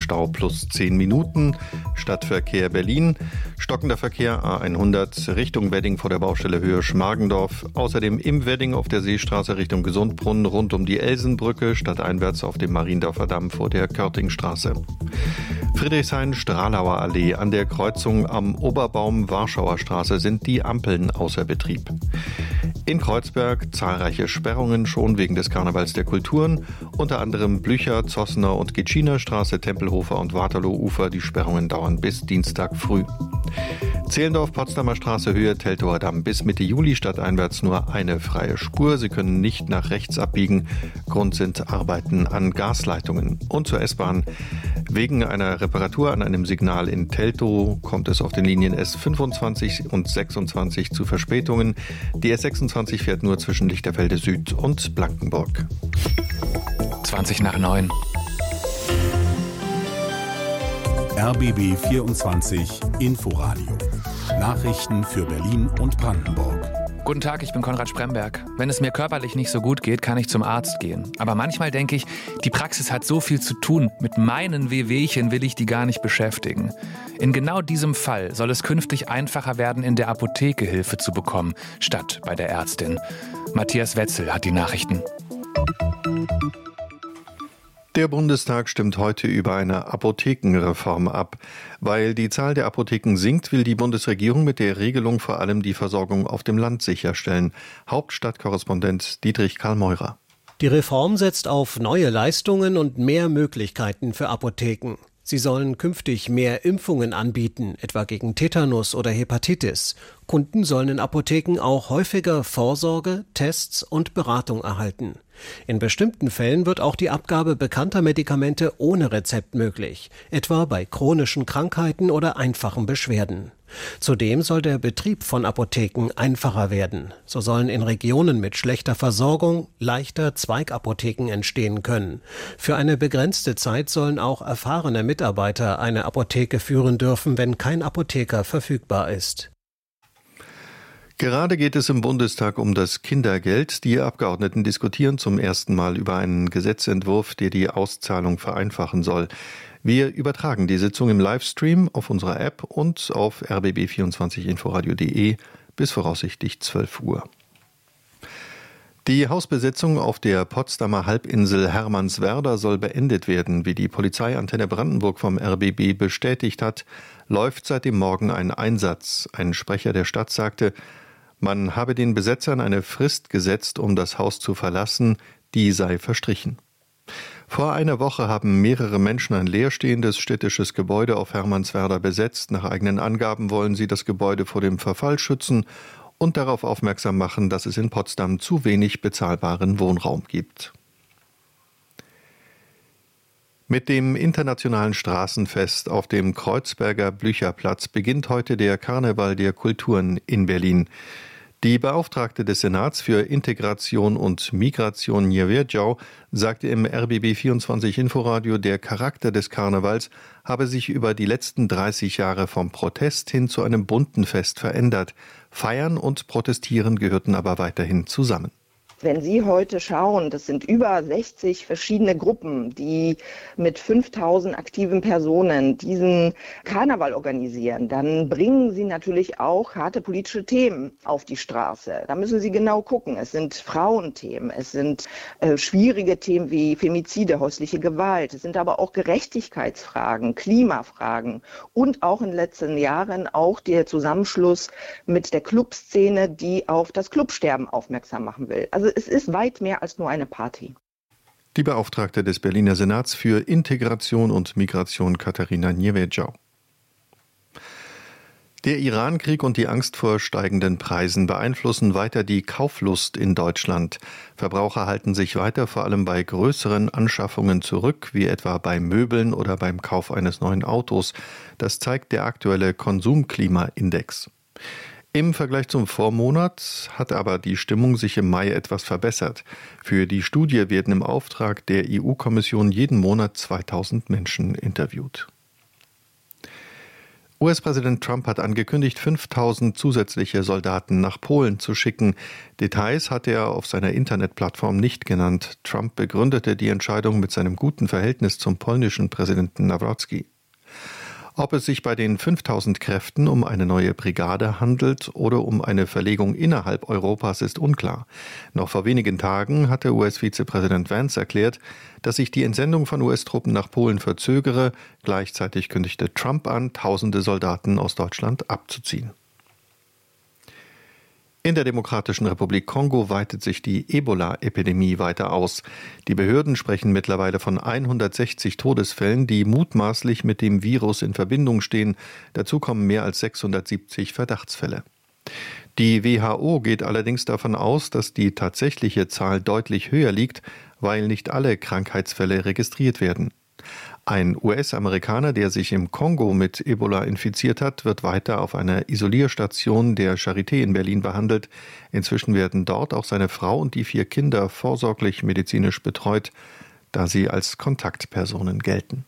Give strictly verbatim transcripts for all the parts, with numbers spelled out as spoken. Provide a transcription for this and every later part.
Stau plus zehn Minuten. Stadtverkehr Berlin. Stockender Verkehr A hundert Richtung Wedding vor der Baustelle Höhe Schmargendorf. Außerdem im Wedding auf der Seestraße Richtung Gesundbrunnen rund um die Elsenbrücke. Stadteinwärts auf dem Mariendorfer Damm vor der Körtingstraße. Friedrichshain-Stralauer Allee an der Kreuzung am Oberbaum-Warschauer Straße sind die Ampeln außer Betrieb. In Kreuzberg zahlreiche Sperrungen schon wegen des Karnevals der Kulturen, unter anderem Blücher, Zossener und Gitschiner Straße, Tempelhofer und Waterloo-Ufer. Die Sperrungen dauern bis Dienstag früh. Zehlendorf, Potsdamer Straße, Höhe Teltower Damm bis Mitte Juli stadteinwärts nur eine freie Spur. Sie können nicht nach rechts abbiegen. Grund sind Arbeiten an Gasleitungen. Und zur S-Bahn. Wegen einer Reparatur an einem Signal in Teltow kommt es auf den Linien S fünfundzwanzig und sechsundzwanzig zu Verspätungen. Die S sechsundzwanzig fährt nur zwischen Lichterfelde Süd und Blankenburg. zwanzig nach neun. R B B vierundzwanzig Inforadio. Nachrichten für Berlin und Brandenburg. Guten Tag, ich bin Konrad Spremberg. Wenn es mir körperlich nicht so gut geht, kann ich zum Arzt gehen. Aber manchmal denke ich, die Praxis hat so viel zu tun. Mit meinen Wehwehchen will ich die gar nicht beschäftigen. In genau diesem Fall soll es künftig einfacher werden, in der Apotheke Hilfe zu bekommen, statt bei der Ärztin. Matthias Wetzel hat die Nachrichten. Der Bundestag stimmt heute über eine Apothekenreform ab. Weil die Zahl der Apotheken sinkt, will die Bundesregierung mit der Regelung vor allem die Versorgung auf dem Land sicherstellen. Hauptstadtkorrespondent Dietrich Karl-Meurer. Die Reform setzt auf neue Leistungen und mehr Möglichkeiten für Apotheken. Sie sollen künftig mehr Impfungen anbieten, etwa gegen Tetanus oder Hepatitis. Kunden sollen in Apotheken auch häufiger Vorsorge, Tests und Beratung erhalten. In bestimmten Fällen wird auch die Abgabe bekannter Medikamente ohne Rezept möglich, etwa bei chronischen Krankheiten oder einfachen Beschwerden. Zudem soll der Betrieb von Apotheken einfacher werden. So sollen in Regionen mit schlechter Versorgung leichter Zweigapotheken entstehen können. Für eine begrenzte Zeit sollen auch erfahrene Mitarbeiter eine Apotheke führen dürfen, wenn kein Apotheker verfügbar ist. Gerade geht es im Bundestag um das Kindergeld. Die Abgeordneten diskutieren zum ersten Mal über einen Gesetzentwurf, der die Auszahlung vereinfachen soll. Wir übertragen die Sitzung im Livestream auf unserer App und auf r b b vierundzwanzig inforadio punkt de bis voraussichtlich zwölf Uhr. Die Hausbesetzung auf der Potsdamer Halbinsel Hermannswerder soll beendet werden. Wie die Polizeiantenne Brandenburg vom R B B bestätigt hat, läuft seit dem Morgen ein Einsatz. Ein Sprecher der Stadt sagte, man habe den Besetzern eine Frist gesetzt, um das Haus zu verlassen, die sei verstrichen. Vor einer Woche haben mehrere Menschen ein leerstehendes städtisches Gebäude auf Hermannswerder besetzt. Nach eigenen Angaben wollen sie das Gebäude vor dem Verfall schützen und darauf aufmerksam machen, dass es in Potsdam zu wenig bezahlbaren Wohnraum gibt. Mit dem internationalen Straßenfest auf dem Kreuzberger Blücherplatz beginnt heute der Karneval der Kulturen in Berlin. Die Beauftragte des Senats für Integration und Migration Niewiadżał sagte im R B B vierundzwanzig Inforadio, der Charakter des Karnevals habe sich über die letzten dreißig Jahre vom Protest hin zu einem bunten Fest verändert. Feiern und Protestieren gehörten aber weiterhin zusammen. Wenn Sie heute schauen, das sind über sechzig verschiedene Gruppen, die mit fünftausend aktiven Personen diesen Karneval organisieren, dann bringen Sie natürlich auch harte politische Themen auf die Straße. Da müssen Sie genau gucken. Es sind Frauenthemen, es sind äh, schwierige Themen wie Femizide, häusliche Gewalt, es sind aber auch Gerechtigkeitsfragen, Klimafragen und auch in den letzten Jahren auch der Zusammenschluss mit der Clubszene, die auf das Clubsterben aufmerksam machen will. Also es ist weit mehr als nur eine Party. Die Beauftragte des Berliner Senats für Integration und Migration, Katharina Niewiadżał. Der Iran-Krieg und die Angst vor steigenden Preisen beeinflussen weiter die Kauflust in Deutschland. Verbraucher halten sich weiter vor allem bei größeren Anschaffungen zurück, wie etwa bei Möbeln oder beim Kauf eines neuen Autos. Das zeigt der aktuelle Konsumklima-Index. Im Vergleich zum Vormonat hat aber die Stimmung sich im Mai etwas verbessert. Für die Studie werden im Auftrag der E U-Kommission jeden Monat zweitausend Menschen interviewt. U S-Präsident Trump hat angekündigt, fünftausend zusätzliche Soldaten nach Polen zu schicken. Details hat er auf seiner Internetplattform nicht genannt. Trump begründete die Entscheidung mit seinem guten Verhältnis zum polnischen Präsidenten Nawrocki. Ob es sich bei den fünftausend Kräften um eine neue Brigade handelt oder um eine Verlegung innerhalb Europas, ist unklar. Noch vor wenigen Tagen hatte U S-Vizepräsident Vance erklärt, dass sich die Entsendung von U S-Truppen nach Polen verzögere. Gleichzeitig kündigte Trump an, tausende Soldaten aus Deutschland abzuziehen. In der Demokratischen Republik Kongo weitet sich die Ebola-Epidemie weiter aus. Die Behörden sprechen mittlerweile von hundertsechzig Todesfällen, die mutmaßlich mit dem Virus in Verbindung stehen. Dazu kommen mehr als sechshundertsiebzig Verdachtsfälle. Die W H O geht allerdings davon aus, dass die tatsächliche Zahl deutlich höher liegt, weil nicht alle Krankheitsfälle registriert werden. Ein U S-Amerikaner, der sich im Kongo mit Ebola infiziert hat, wird weiter auf einer Isolierstation der Charité in Berlin behandelt. Inzwischen werden dort auch seine Frau und die vier Kinder vorsorglich medizinisch betreut, da sie als Kontaktpersonen gelten.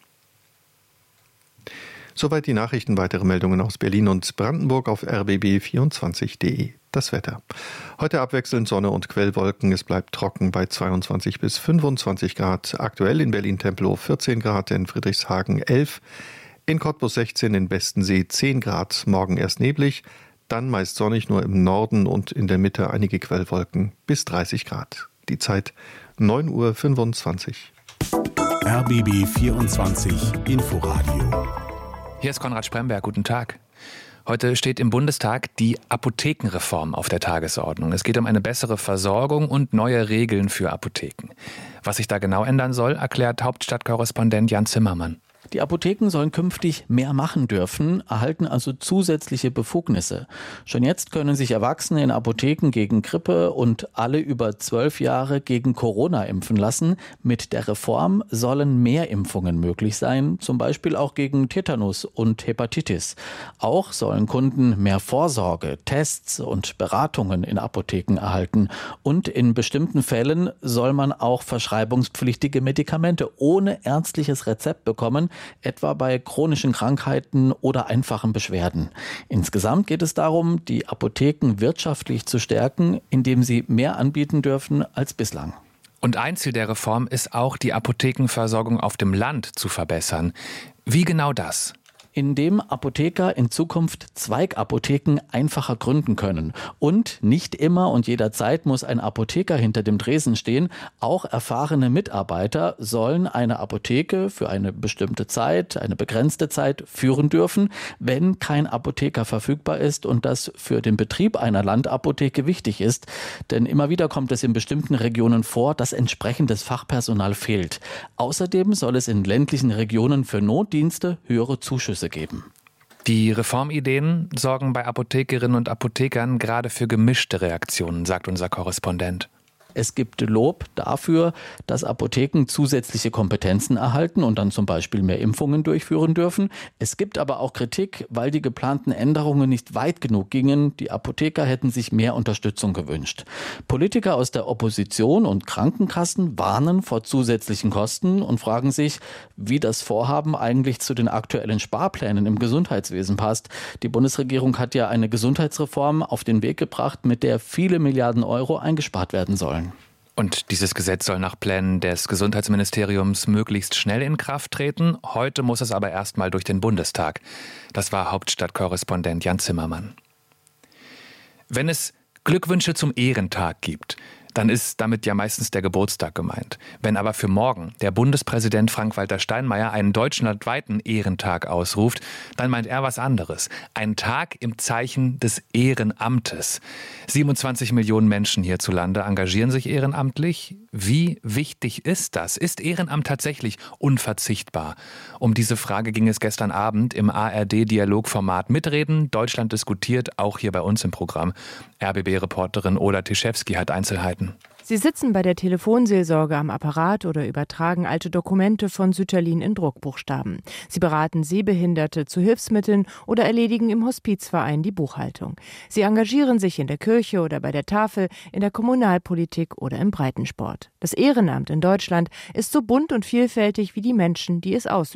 Soweit die Nachrichten. Weitere Meldungen aus Berlin und Brandenburg auf r b b vierundzwanzig punkt d e. Das Wetter. Heute abwechselnd Sonne und Quellwolken. Es bleibt trocken bei zweiundzwanzig bis fünfundzwanzig Grad. Aktuell in Berlin-Tempelhof vierzehn Grad, in Friedrichshagen elf, in Cottbus sechzehn, in Bestensee zehn Grad. Morgen erst neblig, dann meist sonnig, nur im Norden und in der Mitte einige Quellwolken bis dreißig Grad. Die Zeit neun Uhr fünfundzwanzig. R B B vierundzwanzig Inforadio. Hier ist Konrad Spremberg, guten Tag. Heute steht im Bundestag die Apothekenreform auf der Tagesordnung. Es geht um eine bessere Versorgung und neue Regeln für Apotheken. Was sich da genau ändern soll, erklärt Hauptstadtkorrespondent Jan Zimmermann. Die Apotheken sollen künftig mehr machen dürfen, erhalten also zusätzliche Befugnisse. Schon jetzt können sich Erwachsene in Apotheken gegen Grippe und alle über zwölf Jahre gegen Corona impfen lassen. Mit der Reform sollen mehr Impfungen möglich sein, zum Beispiel auch gegen Tetanus und Hepatitis. Auch sollen Kunden mehr Vorsorge, Tests und Beratungen in Apotheken erhalten. Und in bestimmten Fällen soll man auch verschreibungspflichtige Medikamente ohne ärztliches Rezept bekommen, etwa bei chronischen Krankheiten oder einfachen Beschwerden. Insgesamt geht es darum, die Apotheken wirtschaftlich zu stärken, indem sie mehr anbieten dürfen als bislang. Und ein Ziel der Reform ist auch, die Apothekenversorgung auf dem Land zu verbessern. Wie genau das? Indem Apotheker in Zukunft Zweigapotheken einfacher gründen können. Und nicht immer und jederzeit muss ein Apotheker hinter dem Tresen stehen. Auch erfahrene Mitarbeiter sollen eine Apotheke für eine bestimmte Zeit, eine begrenzte Zeit führen dürfen, wenn kein Apotheker verfügbar ist und das für den Betrieb einer Landapotheke wichtig ist. Denn immer wieder kommt es in bestimmten Regionen vor, dass entsprechendes Fachpersonal fehlt. Außerdem soll es in ländlichen Regionen für Notdienste höhere Zuschüsse geben. Die Reformideen sorgen bei Apothekerinnen und Apothekern gerade für gemischte Reaktionen, sagt unser Korrespondent. Es gibt Lob dafür, dass Apotheken zusätzliche Kompetenzen erhalten und dann zum Beispiel mehr Impfungen durchführen dürfen. Es gibt aber auch Kritik, weil die geplanten Änderungen nicht weit genug gingen. Die Apotheker hätten sich mehr Unterstützung gewünscht. Politiker aus der Opposition und Krankenkassen warnen vor zusätzlichen Kosten und fragen sich, wie das Vorhaben eigentlich zu den aktuellen Sparplänen im Gesundheitswesen passt. Die Bundesregierung hat ja eine Gesundheitsreform auf den Weg gebracht, mit der viele Milliarden Euro eingespart werden sollen. Und dieses Gesetz soll nach Plänen des Gesundheitsministeriums möglichst schnell in Kraft treten. Heute muss es aber erstmal durch den Bundestag. Das war Hauptstadtkorrespondent Jan Zimmermann. Wenn es Glückwünsche zum Ehrentag gibt, dann ist damit ja meistens der Geburtstag gemeint. Wenn aber für morgen der Bundespräsident Frank-Walter Steinmeier einen deutschlandweiten Ehrentag ausruft, dann meint er was anderes. Ein Tag im Zeichen des Ehrenamtes. siebenundzwanzig Millionen Menschen hierzulande engagieren sich ehrenamtlich. Wie wichtig ist das? Ist Ehrenamt tatsächlich unverzichtbar? Um diese Frage ging es gestern Abend im A R D-Dialogformat Mitreden. Deutschland diskutiert, auch hier bei uns im Programm. R B B-Reporterin Oda Tischewski hat Einzelheiten. Sie sitzen bei der Telefonseelsorge am Apparat oder übertragen alte Dokumente von Sütterlin in Druckbuchstaben. Sie beraten Sehbehinderte zu Hilfsmitteln oder erledigen im Hospizverein die Buchhaltung. Sie engagieren sich in der Kirche oder bei der Tafel, in der Kommunalpolitik oder im Breitensport. Das Ehrenamt in Deutschland ist so bunt und vielfältig wie die Menschen, die es ausüben.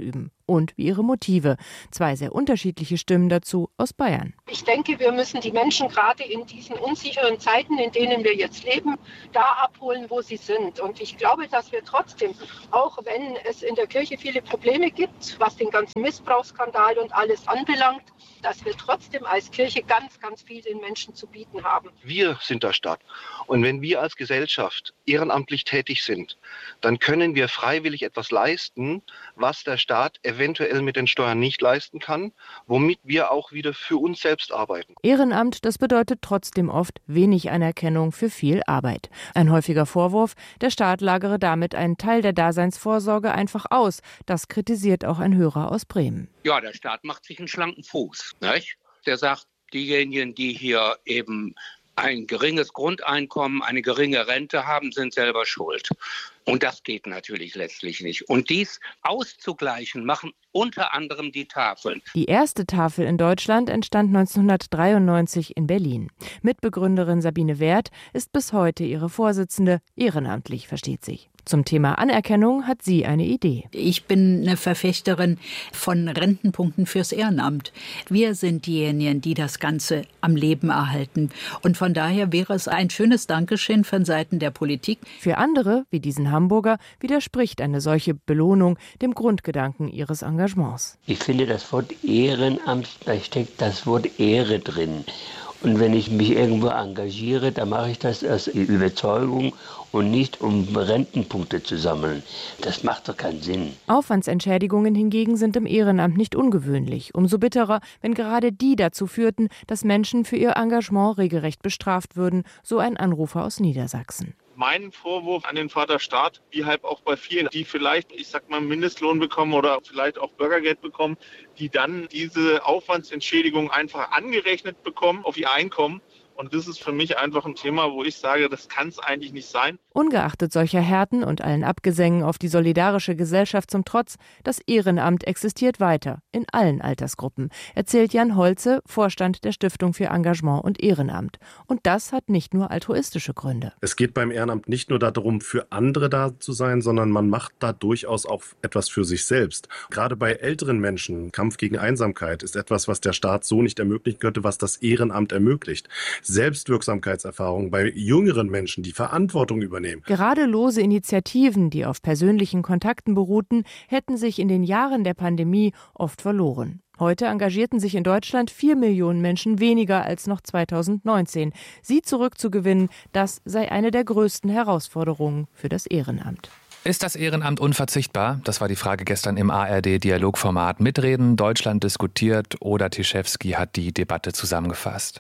und wie ihre Motive. Zwei sehr unterschiedliche Stimmen dazu aus Bayern. Ich denke, wir müssen die Menschen gerade in diesen unsicheren Zeiten, in denen wir jetzt leben, da abholen, wo sie sind. Und ich glaube, dass wir trotzdem, auch wenn es in der Kirche viele Probleme gibt, was den ganzen Missbrauchsskandal und alles anbelangt, dass wir trotzdem als Kirche ganz, ganz viel den Menschen zu bieten haben. Wir sind der Staat. Und wenn wir als Gesellschaft ehrenamtlich tätig sind, dann können wir freiwillig etwas leisten, was der Staat eventuell mit den Steuern nicht leisten kann, womit wir auch wieder für uns selbst arbeiten. Ehrenamt, das bedeutet trotzdem oft wenig Anerkennung für viel Arbeit. Ein häufiger Vorwurf, der Staat lagere damit einen Teil der Daseinsvorsorge einfach aus. Das kritisiert auch ein Hörer aus Bremen. Ja, der Staat macht sich einen schlanken Fuß, nicht? Der sagt, diejenigen, die hier eben ein geringes Grundeinkommen, eine geringe Rente haben, sind selber schuld. Und das geht natürlich letztlich nicht. Und dies auszugleichen, machen unter anderem die Tafeln. Die erste Tafel in Deutschland entstand neunzehnhundertdreiundneunzig in Berlin. Mitbegründerin Sabine Werth ist bis heute ihre Vorsitzende, ehrenamtlich, versteht sich. Zum Thema Anerkennung hat sie eine Idee. Ich bin eine Verfechterin von Rentenpunkten fürs Ehrenamt. Wir sind diejenigen, die das Ganze am Leben erhalten. Und von daher wäre es ein schönes Dankeschön von Seiten der Politik. Für andere, wie diesen Hamburger, widerspricht eine solche Belohnung dem Grundgedanken ihres Engagements. Ich finde, das Wort Ehrenamt, da steckt das Wort Ehre drin. Und wenn ich mich irgendwo engagiere, dann mache ich das aus Überzeugung und nicht um Rentenpunkte zu sammeln. Das macht doch keinen Sinn. Aufwandsentschädigungen hingegen sind im Ehrenamt nicht ungewöhnlich. Umso bitterer, wenn gerade die dazu führten, dass Menschen für ihr Engagement regelrecht bestraft würden, so ein Anrufer aus Niedersachsen. Mein Vorwurf an den Vaterstaat, wie halt auch bei vielen, die vielleicht, ich sag mal, Mindestlohn bekommen oder vielleicht auch Bürgergeld bekommen, die dann diese Aufwandsentschädigung einfach angerechnet bekommen auf ihr Einkommen. Und das ist für mich einfach ein Thema, wo ich sage, das kann es eigentlich nicht sein. Ungeachtet solcher Härten und allen Abgesängen auf die solidarische Gesellschaft zum Trotz, das Ehrenamt existiert weiter, in allen Altersgruppen, erzählt Jan Holze, Vorstand der Stiftung für Engagement und Ehrenamt. Und das hat nicht nur altruistische Gründe. Es geht beim Ehrenamt nicht nur darum, für andere da zu sein, sondern man macht da durchaus auch etwas für sich selbst. Gerade bei älteren Menschen, Kampf gegen Einsamkeit ist etwas, was der Staat so nicht ermöglichen könnte, was das Ehrenamt ermöglicht. Selbstwirksamkeitserfahrung bei jüngeren Menschen, die Verantwortung übernehmen. Gerade lose Initiativen, die auf persönlichen Kontakten beruhten, hätten sich in den Jahren der Pandemie oft verloren. Heute engagierten sich in Deutschland vier Millionen Menschen weniger als noch zweitausendneunzehn. Sie zurückzugewinnen, das sei eine der größten Herausforderungen für das Ehrenamt. Ist das Ehrenamt unverzichtbar? Das war die Frage gestern im A R D-Dialogformat Mitreden, Deutschland diskutiert. Oder Tischewski hat die Debatte zusammengefasst.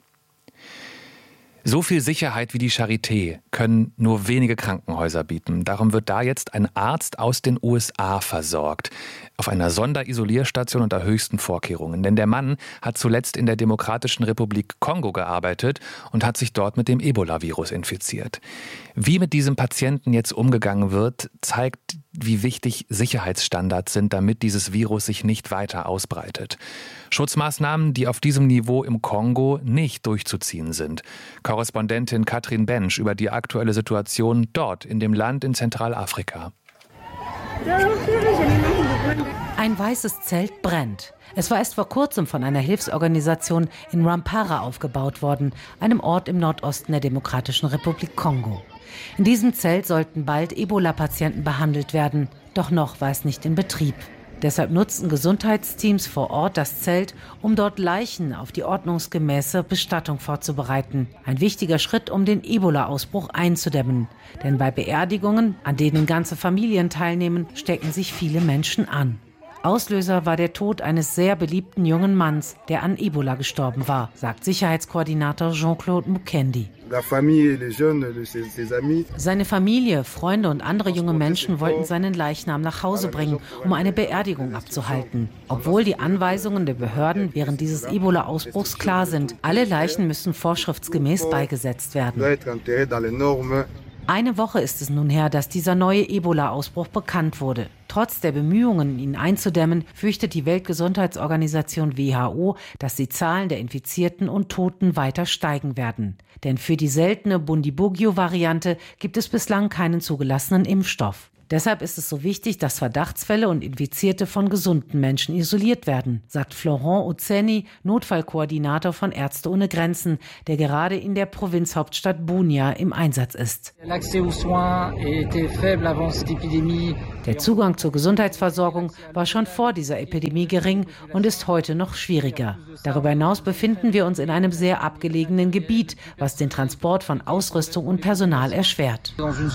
So viel Sicherheit wie die Charité können nur wenige Krankenhäuser bieten. Darum wird da jetzt ein Arzt aus den U S A versorgt. Auf einer Sonderisolierstation unter höchsten Vorkehrungen. Denn der Mann hat zuletzt in der Demokratischen Republik Kongo gearbeitet und hat sich dort mit dem Ebola-Virus infiziert. Wie mit diesem Patienten jetzt umgegangen wird, zeigt, wie wichtig Sicherheitsstandards sind, damit dieses Virus sich nicht weiter ausbreitet. Schutzmaßnahmen, die auf diesem Niveau im Kongo nicht durchzuziehen sind. Korrespondentin Katrin Bensch über die aktuelle Situation dort in dem Land in Zentralafrika. Ein weißes Zelt brennt. Es war erst vor kurzem von einer Hilfsorganisation in Rwampara aufgebaut worden, einem Ort im Nordosten der Demokratischen Republik Kongo. In diesem Zelt sollten bald Ebola-Patienten behandelt werden, doch noch war es nicht in Betrieb. Deshalb nutzten Gesundheitsteams vor Ort das Zelt, um dort Leichen auf die ordnungsgemäße Bestattung vorzubereiten. Ein wichtiger Schritt, um den Ebola-Ausbruch einzudämmen. Denn bei Beerdigungen, an denen ganze Familien teilnehmen, stecken sich viele Menschen an. Auslöser war der Tod eines sehr beliebten jungen Manns, der an Ebola gestorben war, sagt Sicherheitskoordinator Jean-Claude Mukendi. Seine Familie, Freunde und andere junge Menschen wollten seinen Leichnam nach Hause bringen, um eine Beerdigung abzuhalten. Obwohl die Anweisungen der Behörden während dieses Ebola-Ausbruchs klar sind, alle Leichen müssen vorschriftsgemäß beigesetzt werden. Eine Woche ist es nun her, dass dieser neue Ebola-Ausbruch bekannt wurde. Trotz der Bemühungen, ihn einzudämmen, fürchtet die Weltgesundheitsorganisation W H O, dass die Zahlen der Infizierten und Toten weiter steigen werden. Denn für die seltene Bundibugyo-Variante gibt es bislang keinen zugelassenen Impfstoff. Deshalb ist es so wichtig, dass Verdachtsfälle und Infizierte von gesunden Menschen isoliert werden, sagt Florent Ozzeni, Notfallkoordinator von Ärzte ohne Grenzen, der gerade in der Provinzhauptstadt Bunia im Einsatz ist. Der Zugang zur Gesundheitsversorgung war schon vor dieser Epidemie gering und ist heute noch schwieriger. Darüber hinaus befinden wir uns in einem sehr abgelegenen Gebiet, was den Transport von Ausrüstung und Personal erschwert.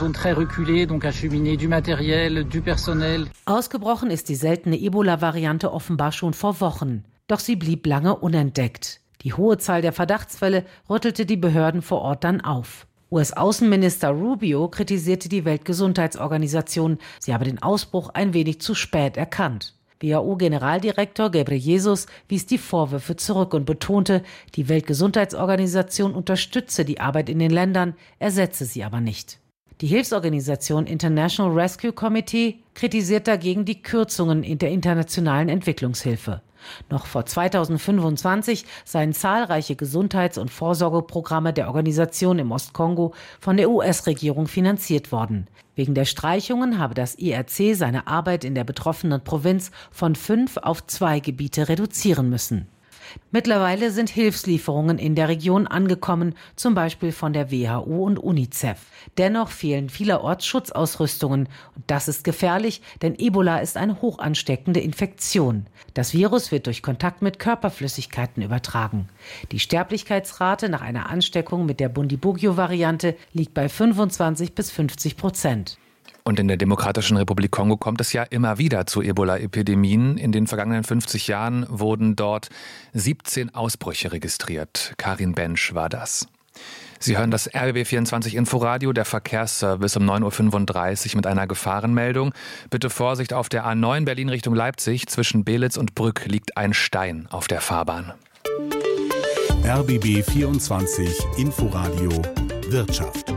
Ausgebrochen ist die seltene Ebola-Variante offenbar schon vor Wochen. Doch sie blieb lange unentdeckt. Die hohe Zahl der Verdachtsfälle rüttelte die Behörden vor Ort dann auf. U S-Außenminister Rubio kritisierte die Weltgesundheitsorganisation. Sie habe den Ausbruch ein wenig zu spät erkannt. W H O-Generaldirektor Ghebreyesus wies die Vorwürfe zurück und betonte, die Weltgesundheitsorganisation unterstütze die Arbeit in den Ländern, ersetze sie aber nicht. Die Hilfsorganisation International Rescue Committee kritisiert dagegen die Kürzungen in der internationalen Entwicklungshilfe. Noch vor zweitausendfünfundzwanzig seien zahlreiche Gesundheits- und Vorsorgeprogramme der Organisation im Ostkongo von der U S-Regierung finanziert worden. Wegen der Streichungen habe das I R C seine Arbeit in der betroffenen Provinz von fünf auf zwei Gebiete reduzieren müssen. Mittlerweile sind Hilfslieferungen in der Region angekommen, zum Beispiel von der W H O und UNICEF. Dennoch fehlen vielerorts Schutzausrüstungen. Und das ist gefährlich, denn Ebola ist eine hoch ansteckende Infektion. Das Virus wird durch Kontakt mit Körperflüssigkeiten übertragen. Die Sterblichkeitsrate nach einer Ansteckung mit der Bundibugyo-Variante liegt bei fünfundzwanzig bis fünfzig Prozent. Und in der Demokratischen Republik Kongo kommt es ja immer wieder zu Ebola-Epidemien. In den vergangenen fünfzig Jahren wurden dort siebzehn Ausbrüche registriert. Karin Bensch war das. Sie hören das R B B vierundzwanzig Inforadio, der Verkehrsservice um neun Uhr fünfunddreißig mit einer Gefahrenmeldung. Bitte Vorsicht auf der A neun Berlin Richtung Leipzig. Zwischen Belitz und Brück liegt ein Stein auf der Fahrbahn. R B B vierundzwanzig Inforadio Wirtschaft.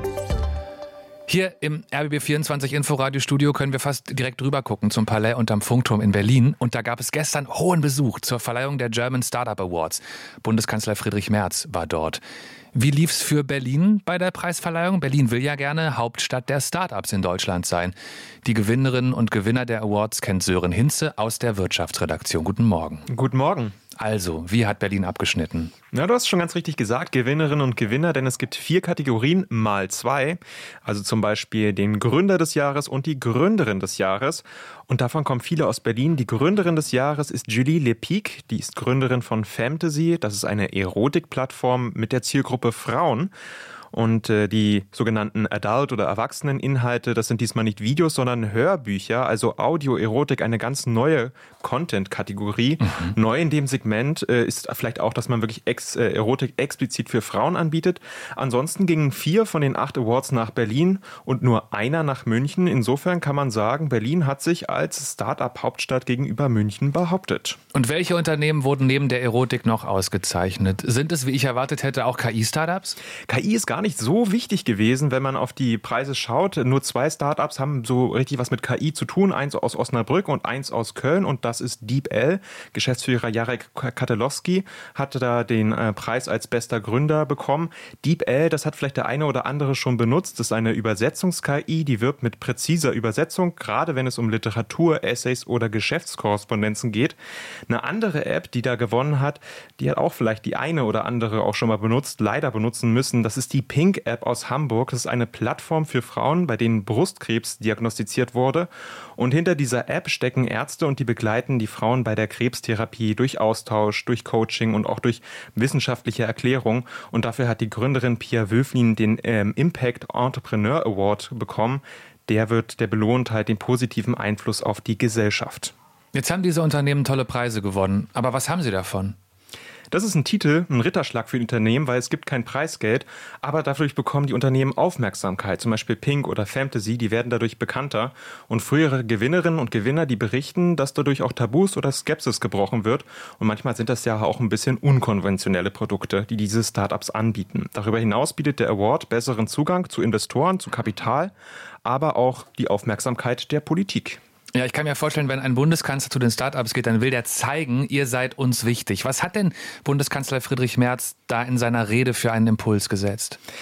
Hier im R B B vierundzwanzig Inforadio-Studio können wir fast direkt rüber gucken zum Palais unterm Funkturm in Berlin. Und da gab es gestern hohen Besuch zur Verleihung der German Startup Awards. Bundeskanzler Friedrich Merz war dort. Wie lief's für Berlin bei der Preisverleihung? Berlin will ja gerne Hauptstadt der Startups in Deutschland sein. Die Gewinnerinnen und Gewinner der Awards kennt Sören Hinze aus der Wirtschaftsredaktion. Guten Morgen. Guten Morgen. Also, wie hat Berlin abgeschnitten? Na, du hast schon ganz richtig gesagt, Gewinnerinnen und Gewinner, denn es gibt vier Kategorien mal zwei. Also zum Beispiel den Gründer des Jahres und die Gründerin des Jahres. Und davon kommen viele aus Berlin. Die Gründerin des Jahres ist Julie Lepic. Die ist Gründerin von Fantasy. Das ist eine Erotikplattform mit der Zielgruppe Frauen. Und äh, die sogenannten Adult- oder Erwachseneninhalte, das sind diesmal nicht Videos, sondern Hörbücher, also Audio-Erotik, eine ganz neue Content-Kategorie. Mhm. Neu in dem Segment äh, ist vielleicht auch, dass man wirklich ex, äh, Erotik explizit für Frauen anbietet. Ansonsten gingen vier von den acht Awards nach Berlin und nur einer nach München. Insofern kann man sagen, Berlin hat sich als Start-up-Hauptstadt gegenüber München behauptet. Und welche Unternehmen wurden neben der Erotik noch ausgezeichnet? Sind es, wie ich erwartet hätte, auch K I-Startups? K I ist gar nicht so wichtig gewesen, wenn man auf die Preise schaut. Nur zwei Startups haben so richtig was mit K I zu tun. Eins aus Osnabrück und eins aus Köln. Und das ist DeepL. Geschäftsführer Jarek Katelowski hatte da den äh, Preis als bester Gründer bekommen. DeepL, das hat vielleicht der eine oder andere schon benutzt. Das ist eine Übersetzungs-K I, die wirbt mit präziser Übersetzung, gerade wenn es um Literatur, Essays oder Geschäftskorrespondenzen geht. Eine andere App, die da gewonnen hat, die hat auch vielleicht die eine oder andere auch schon mal benutzt, leider benutzen müssen. Das ist die Pink-App aus Hamburg. Das ist eine Plattform für Frauen, bei denen Brustkrebs diagnostiziert wurde. Und hinter dieser App stecken Ärzte und die begleiten die Frauen bei der Krebstherapie durch Austausch, durch Coaching und auch durch wissenschaftliche Erklärung. Und dafür hat die Gründerin Pia Wöflin den ähm, Impact Entrepreneur Award bekommen. Der wird, der belohnt halt den positiven Einfluss auf die Gesellschaft. Jetzt haben diese Unternehmen tolle Preise gewonnen. Aber was haben sie davon? Das ist ein Titel, ein Ritterschlag für die Unternehmen, weil es gibt kein Preisgeld, aber dadurch bekommen die Unternehmen Aufmerksamkeit. Zum Beispiel Pink oder Fantasy, die werden dadurch bekannter. Und frühere Gewinnerinnen und Gewinner, die berichten, dass dadurch auch Tabus oder Skepsis gebrochen wird. Und manchmal sind das ja auch ein bisschen unkonventionelle Produkte, die diese Startups anbieten. Darüber hinaus bietet der Award besseren Zugang zu Investoren, zu Kapital, aber auch die Aufmerksamkeit der Politik. Ja, ich kann mir vorstellen, wenn ein Bundeskanzler zu den Startups geht, dann will der zeigen, ihr seid uns wichtig. Was hat denn Bundeskanzler Friedrich Merz da in seiner Rede für einen Impuls gesetzt?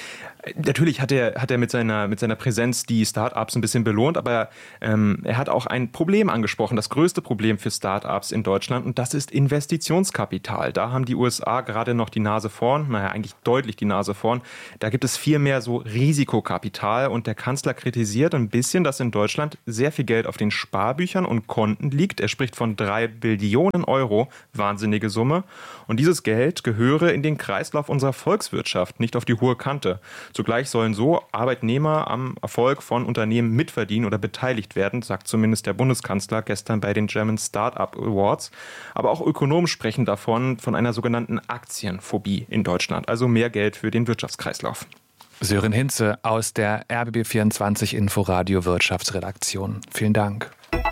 Natürlich hat er, hat er mit seiner, mit seiner Präsenz die Start-ups ein bisschen belohnt, aber ähm, er hat auch ein Problem angesprochen, das größte Problem für Start-ups in Deutschland, und das ist Investitionskapital. Da haben die U S A gerade noch die Nase vorn, naja, eigentlich deutlich die Nase vorn. Da gibt es viel mehr so Risikokapital, und der Kanzler kritisiert ein bisschen, dass in Deutschland sehr viel Geld auf den Sparbüchern und Konten liegt. Er spricht von drei Billionen Euro, wahnsinnige Summe. Und dieses Geld gehöre in den Kreislauf unserer Volkswirtschaft, nicht auf die hohe Kante. Zugleich sollen so Arbeitnehmer am Erfolg von Unternehmen mitverdienen oder beteiligt werden, sagt zumindest der Bundeskanzler gestern bei den German Startup Awards. Aber auch Ökonomen sprechen davon, von einer sogenannten Aktienphobie in Deutschland, also mehr Geld für den Wirtschaftskreislauf. Sören Hinze aus der R B B vierundzwanzig Inforadio Wirtschaftsredaktion. Vielen Dank.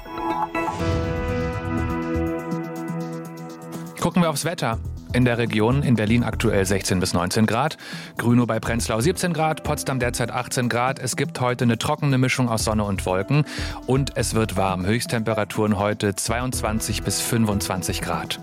Gucken wir aufs Wetter. In der Region, in Berlin aktuell sechzehn bis neunzehn Grad, Grünow bei Prenzlau siebzehn Grad, Potsdam derzeit achtzehn Grad. Es gibt heute eine trockene Mischung aus Sonne und Wolken und es wird warm. Höchsttemperaturen heute zweiundzwanzig bis fünfundzwanzig Grad.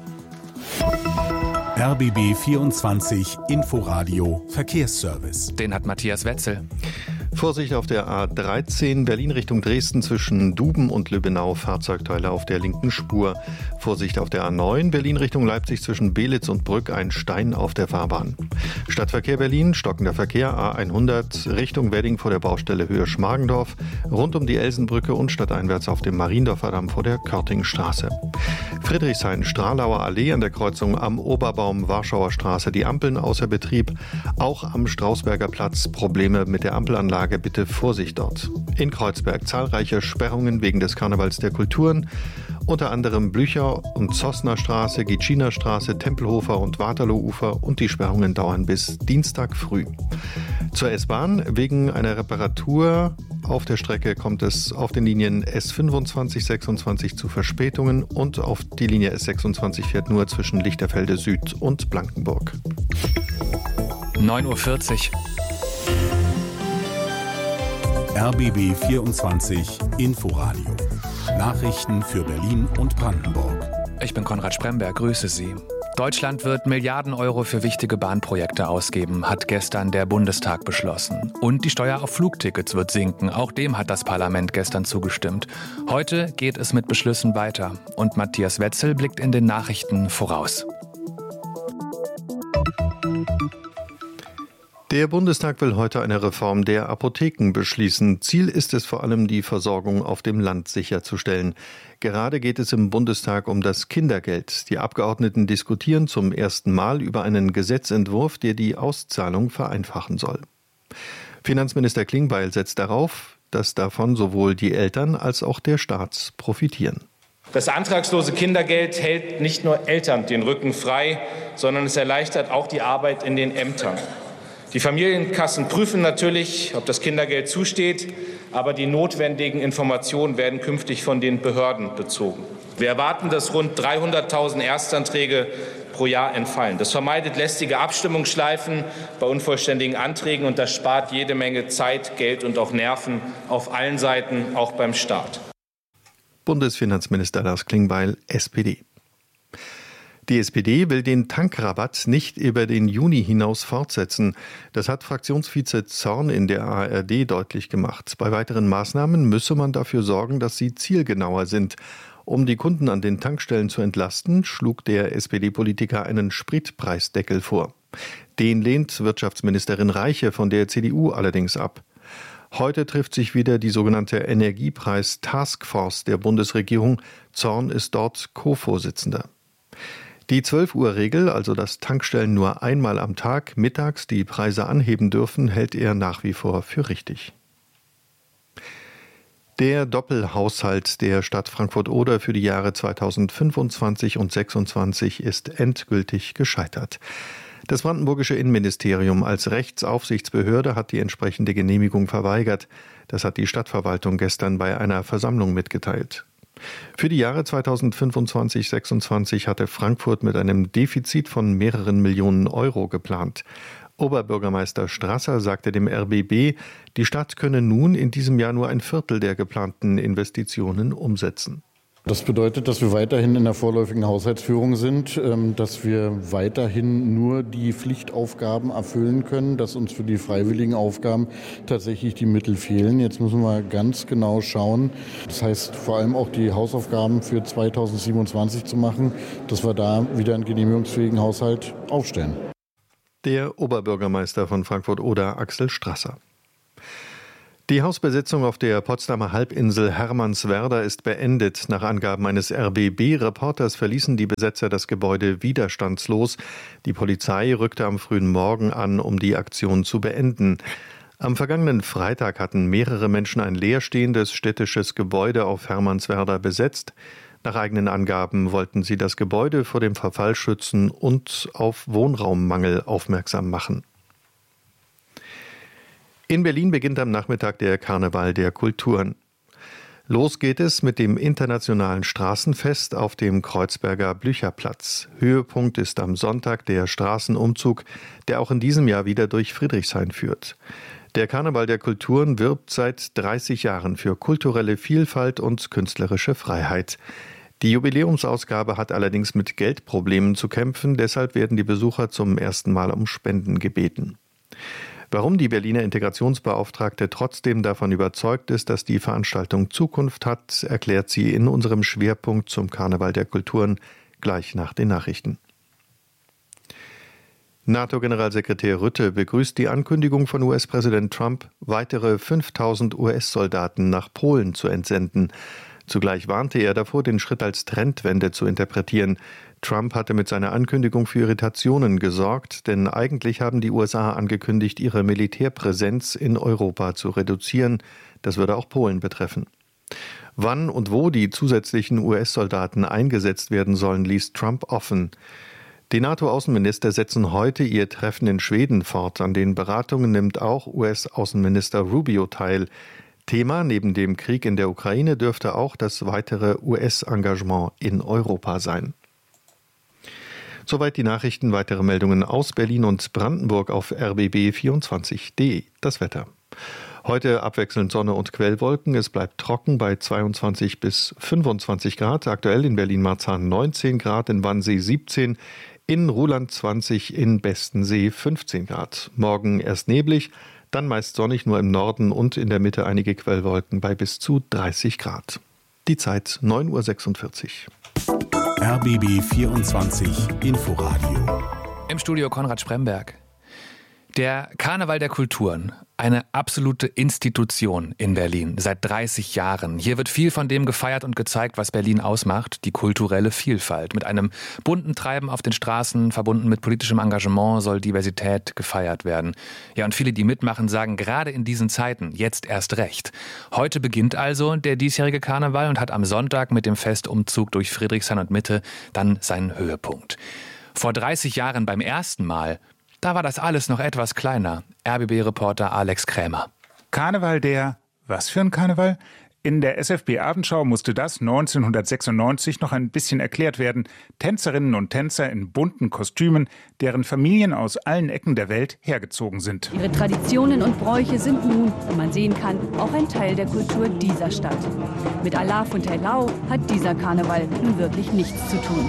R B B vierundzwanzig Inforadio Verkehrsservice. Den hat Matthias Wetzel. Vorsicht auf der A dreizehn Berlin Richtung Dresden zwischen Duben und Lübbenau, Fahrzeugteile auf der linken Spur. Vorsicht auf der A neun Berlin Richtung Leipzig zwischen Belitz und Brück, ein Stein auf der Fahrbahn. Stadtverkehr Berlin, stockender Verkehr A hundert Richtung Wedding vor der Baustelle Höhe Schmargendorf, rund um die Elsenbrücke und stadteinwärts auf dem Mariendorfer Damm vor der Körtingstraße. Friedrichshain, Stralauer Allee an der Kreuzung am Oberbaum Warschauer Straße, die Ampeln außer Betrieb. Auch am Strausberger Platz Probleme mit der Ampelanlage. Bitte Vorsicht dort. In Kreuzberg zahlreiche Sperrungen wegen des Karnevals der Kulturen, unter anderem Blücher- und Zossner Straße, Gitschiner Straße, Tempelhofer und Waterloo-Ufer, und die Sperrungen dauern bis Dienstag früh. Zur S-Bahn. Wegen einer Reparatur auf der Strecke kommt es auf den Linien S fünfundzwanzig, sechsundzwanzig zu Verspätungen, und auf die Linie S sechsundzwanzig fährt nur zwischen Lichterfelde Süd und Blankenburg. neun Uhr vierzig. R B B vierundzwanzig Inforadio. Nachrichten für Berlin und Brandenburg. Ich bin Konrad Spremberg, grüße Sie. Deutschland wird Milliarden Euro für wichtige Bahnprojekte ausgeben, hat gestern der Bundestag beschlossen. Und die Steuer auf Flugtickets wird sinken. Auch dem hat das Parlament gestern zugestimmt. Heute geht es mit Beschlüssen weiter. Und Matthias Wetzel blickt in den Nachrichten voraus. Der Bundestag will heute eine Reform der Apotheken beschließen. Ziel ist es vor allem, die Versorgung auf dem Land sicherzustellen. Gerade geht es im Bundestag um das Kindergeld. Die Abgeordneten diskutieren zum ersten Mal über einen Gesetzentwurf, der die Auszahlung vereinfachen soll. Finanzminister Klingbeil setzt darauf, dass davon sowohl die Eltern als auch der Staat profitieren. Das antragslose Kindergeld hält nicht nur Eltern den Rücken frei, sondern es erleichtert auch die Arbeit in den Ämtern. Die Familienkassen prüfen natürlich, ob das Kindergeld zusteht, aber die notwendigen Informationen werden künftig von den Behörden bezogen. Wir erwarten, dass rund dreihunderttausend Erstanträge pro Jahr entfallen. Das vermeidet lästige Abstimmungsschleifen bei unvollständigen Anträgen, und das spart jede Menge Zeit, Geld und auch Nerven auf allen Seiten, auch beim Staat. Bundesfinanzminister Lars Klingbeil, S P D. Die S P D will den Tankrabatt nicht über den Juni hinaus fortsetzen. Das hat Fraktionsvize Zorn in der A R D deutlich gemacht. Bei weiteren Maßnahmen müsse man dafür sorgen, dass sie zielgenauer sind. Um die Kunden an den Tankstellen zu entlasten, schlug der S P D-Politiker einen Spritpreisdeckel vor. Den lehnt Wirtschaftsministerin Reiche von der C D U allerdings ab. Heute trifft sich wieder die sogenannte Energiepreis-Taskforce der Bundesregierung. Zorn ist dort Co-Vorsitzender. Die zwölf Uhr Regel, also dass Tankstellen nur einmal am Tag mittags die Preise anheben dürfen, hält er nach wie vor für richtig. Der Doppelhaushalt der Stadt Frankfurt-Oder für die Jahre zweitausendfünfundzwanzig und zweitausendsechsundzwanzig ist endgültig gescheitert. Das brandenburgische Innenministerium als Rechtsaufsichtsbehörde hat die entsprechende Genehmigung verweigert. Das hat die Stadtverwaltung gestern bei einer Versammlung mitgeteilt. Für die Jahre zweitausendfünfundzwanzig sechsundzwanzig hatte Frankfurt mit einem Defizit von mehreren Millionen Euro geplant. Oberbürgermeister Strasser sagte dem R B B, die Stadt könne nun in diesem Jahr nur ein Viertel der geplanten Investitionen umsetzen. Das bedeutet, dass wir weiterhin in der vorläufigen Haushaltsführung sind, dass wir weiterhin nur die Pflichtaufgaben erfüllen können, dass uns für die freiwilligen Aufgaben tatsächlich die Mittel fehlen. Jetzt müssen wir ganz genau schauen, das heißt vor allem auch die Hausaufgaben für zweitausendsiebenundzwanzig zu machen, dass wir da wieder einen genehmigungsfähigen Haushalt aufstellen. Der Oberbürgermeister von Frankfurt-Oder, Axel Strasser. Die Hausbesetzung auf der Potsdamer Halbinsel Hermannswerder ist beendet. Nach Angaben eines R B B-Reporters verließen die Besetzer das Gebäude widerstandslos. Die Polizei rückte am frühen Morgen an, um die Aktion zu beenden. Am vergangenen Freitag hatten mehrere Menschen ein leerstehendes städtisches Gebäude auf Hermannswerder besetzt. Nach eigenen Angaben wollten sie das Gebäude vor dem Verfall schützen und auf Wohnraummangel aufmerksam machen. In Berlin beginnt am Nachmittag der Karneval der Kulturen. Los geht es mit dem internationalen Straßenfest auf dem Kreuzberger Blücherplatz. Höhepunkt ist am Sonntag der Straßenumzug, der auch in diesem Jahr wieder durch Friedrichshain führt. Der Karneval der Kulturen wirbt seit dreißig Jahren für kulturelle Vielfalt und künstlerische Freiheit. Die Jubiläumsausgabe hat allerdings mit Geldproblemen zu kämpfen, deshalb werden die Besucher zum ersten Mal um Spenden gebeten. Warum die Berliner Integrationsbeauftragte trotzdem davon überzeugt ist, dass die Veranstaltung Zukunft hat, erklärt sie in unserem Schwerpunkt zum Karneval der Kulturen gleich nach den Nachrichten. NATO-Generalsekretär Rutte begrüßt die Ankündigung von U S-Präsident Trump, weitere fünftausend U S-Soldaten nach Polen zu entsenden. Zugleich warnte er davor, den Schritt als Trendwende zu interpretieren. Trump hatte mit seiner Ankündigung für Irritationen gesorgt, denn eigentlich haben die U S A angekündigt, ihre Militärpräsenz in Europa zu reduzieren. Das würde auch Polen betreffen. Wann und wo die zusätzlichen U S-Soldaten eingesetzt werden sollen, ließ Trump offen. Die NATO-Außenminister setzen heute ihr Treffen in Schweden fort. An den Beratungen nimmt auch U S-Außenminister Rubio teil. Thema neben dem Krieg in der Ukraine dürfte auch das weitere U S-Engagement in Europa sein. Soweit die Nachrichten. Weitere Meldungen aus Berlin und Brandenburg auf r b b vierundzwanzig punkt d e. Das Wetter. Heute abwechselnd Sonne und Quellwolken. Es bleibt trocken bei zweiundzwanzig bis fünfundzwanzig Grad. Aktuell in Berlin-Marzahn neunzehn Grad, in Wannsee siebzehn, in Ruhland zwanzig, in Bestensee fünfzehn Grad. Morgen erst neblig, dann meist sonnig, nur im Norden und in der Mitte einige Quellwolken bei bis zu dreißig Grad. Die Zeit neun Uhr sechsundvierzig. R B B vierundzwanzig Inforadio. Im Studio Konrad Spremberg. Der Karneval der Kulturen, eine absolute Institution in Berlin seit dreißig Jahren. Hier wird viel von dem gefeiert und gezeigt, was Berlin ausmacht, die kulturelle Vielfalt. Mit einem bunten Treiben auf den Straßen, verbunden mit politischem Engagement, soll Diversität gefeiert werden. Ja, und viele, die mitmachen, sagen gerade in diesen Zeiten jetzt erst recht. Heute beginnt also der diesjährige Karneval und hat am Sonntag mit dem Festumzug durch Friedrichshain und Mitte dann seinen Höhepunkt. Vor dreißig Jahren beim ersten Mal, da war das alles noch etwas kleiner. R B B-Reporter Alex Krämer. Karneval der... Was für ein Karneval? In der S F B-Abendschau musste das neunzehnhundertsechsundneunzig noch ein bisschen erklärt werden. Tänzerinnen und Tänzer in bunten Kostümen, deren Familien aus allen Ecken der Welt hergezogen sind. Ihre Traditionen und Bräuche sind nun, wie man sehen kann, auch ein Teil der Kultur dieser Stadt. Mit Alaf und Hellau hat dieser Karneval nun wirklich nichts zu tun.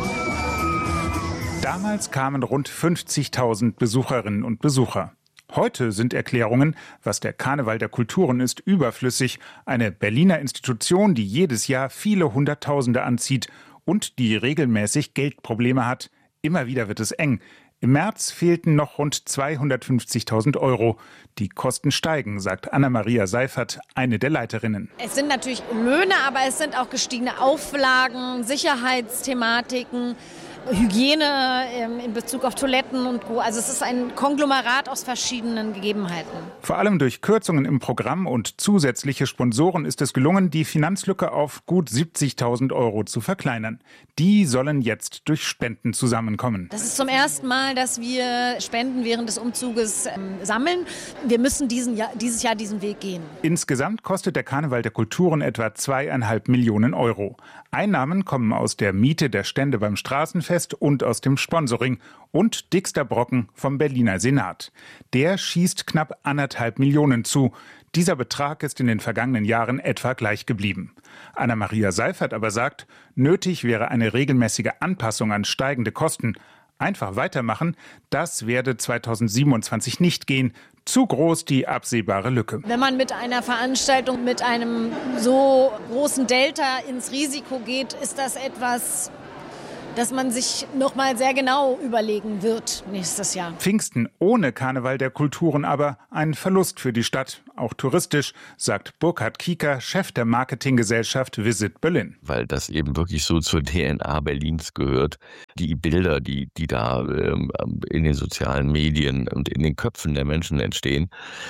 Damals kamen rund fünfzigtausend Besucherinnen und Besucher. Heute sind Erklärungen, was der Karneval der Kulturen ist, überflüssig. Eine Berliner Institution, die jedes Jahr viele Hunderttausende anzieht und die regelmäßig Geldprobleme hat. Immer wieder wird es eng. Im März fehlten noch rund zweihundertfünfzigtausend Euro. Die Kosten steigen, sagt Anna-Maria Seifert, eine der Leiterinnen. Es sind natürlich Löhne, aber es sind auch gestiegene Auflagen, Sicherheitsthematiken, Hygiene in Bezug auf Toiletten und Co. Also es ist ein Konglomerat aus verschiedenen Gegebenheiten. Vor allem durch Kürzungen im Programm und zusätzliche Sponsoren ist es gelungen, die Finanzlücke auf gut siebzigtausend Euro zu verkleinern. Die sollen jetzt durch Spenden zusammenkommen. Das ist zum ersten Mal, dass wir Spenden während des Umzuges ähm, sammeln. Wir müssen diesen Jahr, dieses Jahr diesen Weg gehen. Insgesamt kostet der Karneval der Kulturen etwa zweieinhalb Millionen Euro. Einnahmen kommen aus der Miete der Stände beim Straßenfest und aus dem Sponsoring und dickster Brocken vom Berliner Senat. Der schießt knapp anderthalb Millionen zu. Dieser Betrag ist in den vergangenen Jahren etwa gleich geblieben. Anna-Maria Seifert aber sagt, nötig wäre eine regelmäßige Anpassung an steigende Kosten. Einfach weitermachen, das werde zweitausendsiebenundzwanzig nicht gehen. Zu groß die absehbare Lücke. Wenn man mit einer Veranstaltung mit einem so großen Delta ins Risiko geht, ist das etwas, das man sich noch mal sehr genau überlegen wird nächstes Jahr. Pfingsten ohne Karneval der Kulturen aber ein Verlust für die Stadt, auch touristisch, sagt Burkhard Kieker, Chef der Marketinggesellschaft Visit Berlin. Weil das eben wirklich so zur D N A Berlins gehört. Die Bilder, die, die da ähm, in den sozialen Medien und in den Köpfen der Menschen entstehen,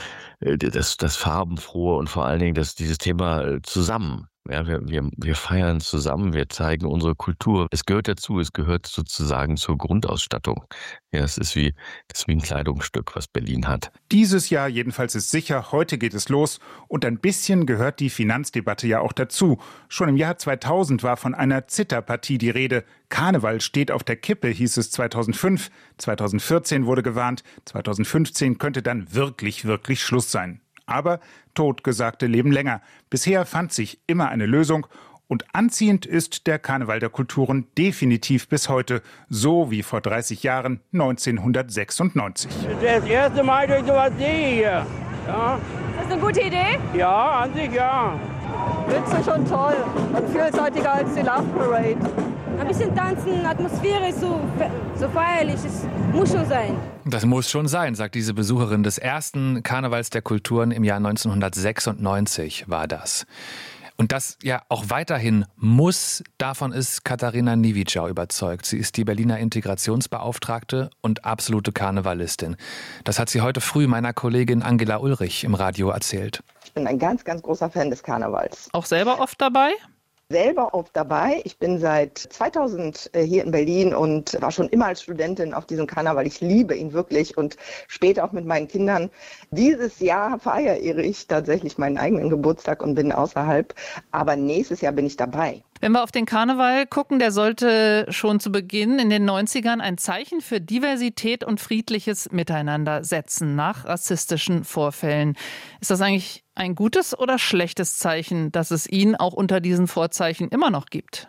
das, das farbenfrohe und vor allen Dingen das, dieses Thema zusammen. Ja, wir, wir, wir feiern zusammen, wir zeigen unsere Kultur. Es gehört dazu, es gehört sozusagen zur Grundausstattung. Ja, es ist wie, das ist wie ein Kleidungsstück, was Berlin hat. Dieses Jahr jedenfalls ist sicher, heute geht es los. Und ein bisschen gehört die Finanzdebatte ja auch dazu. Schon im Jahr zweitausend war von einer Zitterpartie die Rede. Karneval steht auf der Kippe, hieß es zweitausendfünf. zweitausendvierzehn wurde gewarnt, zweitausendfünfzehn könnte dann wirklich, wirklich Schluss sein. Aber Totgesagte leben länger. Bisher fand sich immer eine Lösung. Und anziehend ist der Karneval der Kulturen definitiv bis heute. So wie vor dreißig Jahren, neunzehnhundertsechsundneunzig. Das erste Mal, dass ich sowas sehe hier. Ja. Ist das eine gute Idee? Ja, an sich ja. Witzig und toll. Und vielseitiger als die Love Parade. Ein bisschen tanzen, Atmosphäre ist so, so feierlich, es muss schon sein. Das muss schon sein, sagt diese Besucherin des ersten Karnevals der Kulturen im Jahr neunzehnhundertsechsundneunzig war das. Und das ja auch weiterhin muss, davon ist Katharina Niewitschau überzeugt. Sie ist die Berliner Integrationsbeauftragte und absolute Karnevalistin. Das hat sie heute früh meiner Kollegin Angela Ulrich im Radio erzählt. Ich bin ein ganz, ganz großer Fan des Karnevals. Auch selber oft dabei? Selber oft dabei. Ich bin seit zweitausend hier in Berlin und war schon immer als Studentin auf diesem Karneval. Ich liebe ihn wirklich und später auch mit meinen Kindern. Dieses Jahr feiere ich tatsächlich meinen eigenen Geburtstag und bin außerhalb. Aber nächstes Jahr bin ich dabei. Wenn wir auf den Karneval gucken, der sollte schon zu Beginn in den neunzigern ein Zeichen für Diversität und friedliches Miteinander setzen nach rassistischen Vorfällen. Ist das eigentlich ein gutes oder schlechtes Zeichen, dass es ihn auch unter diesen Vorzeichen immer noch gibt?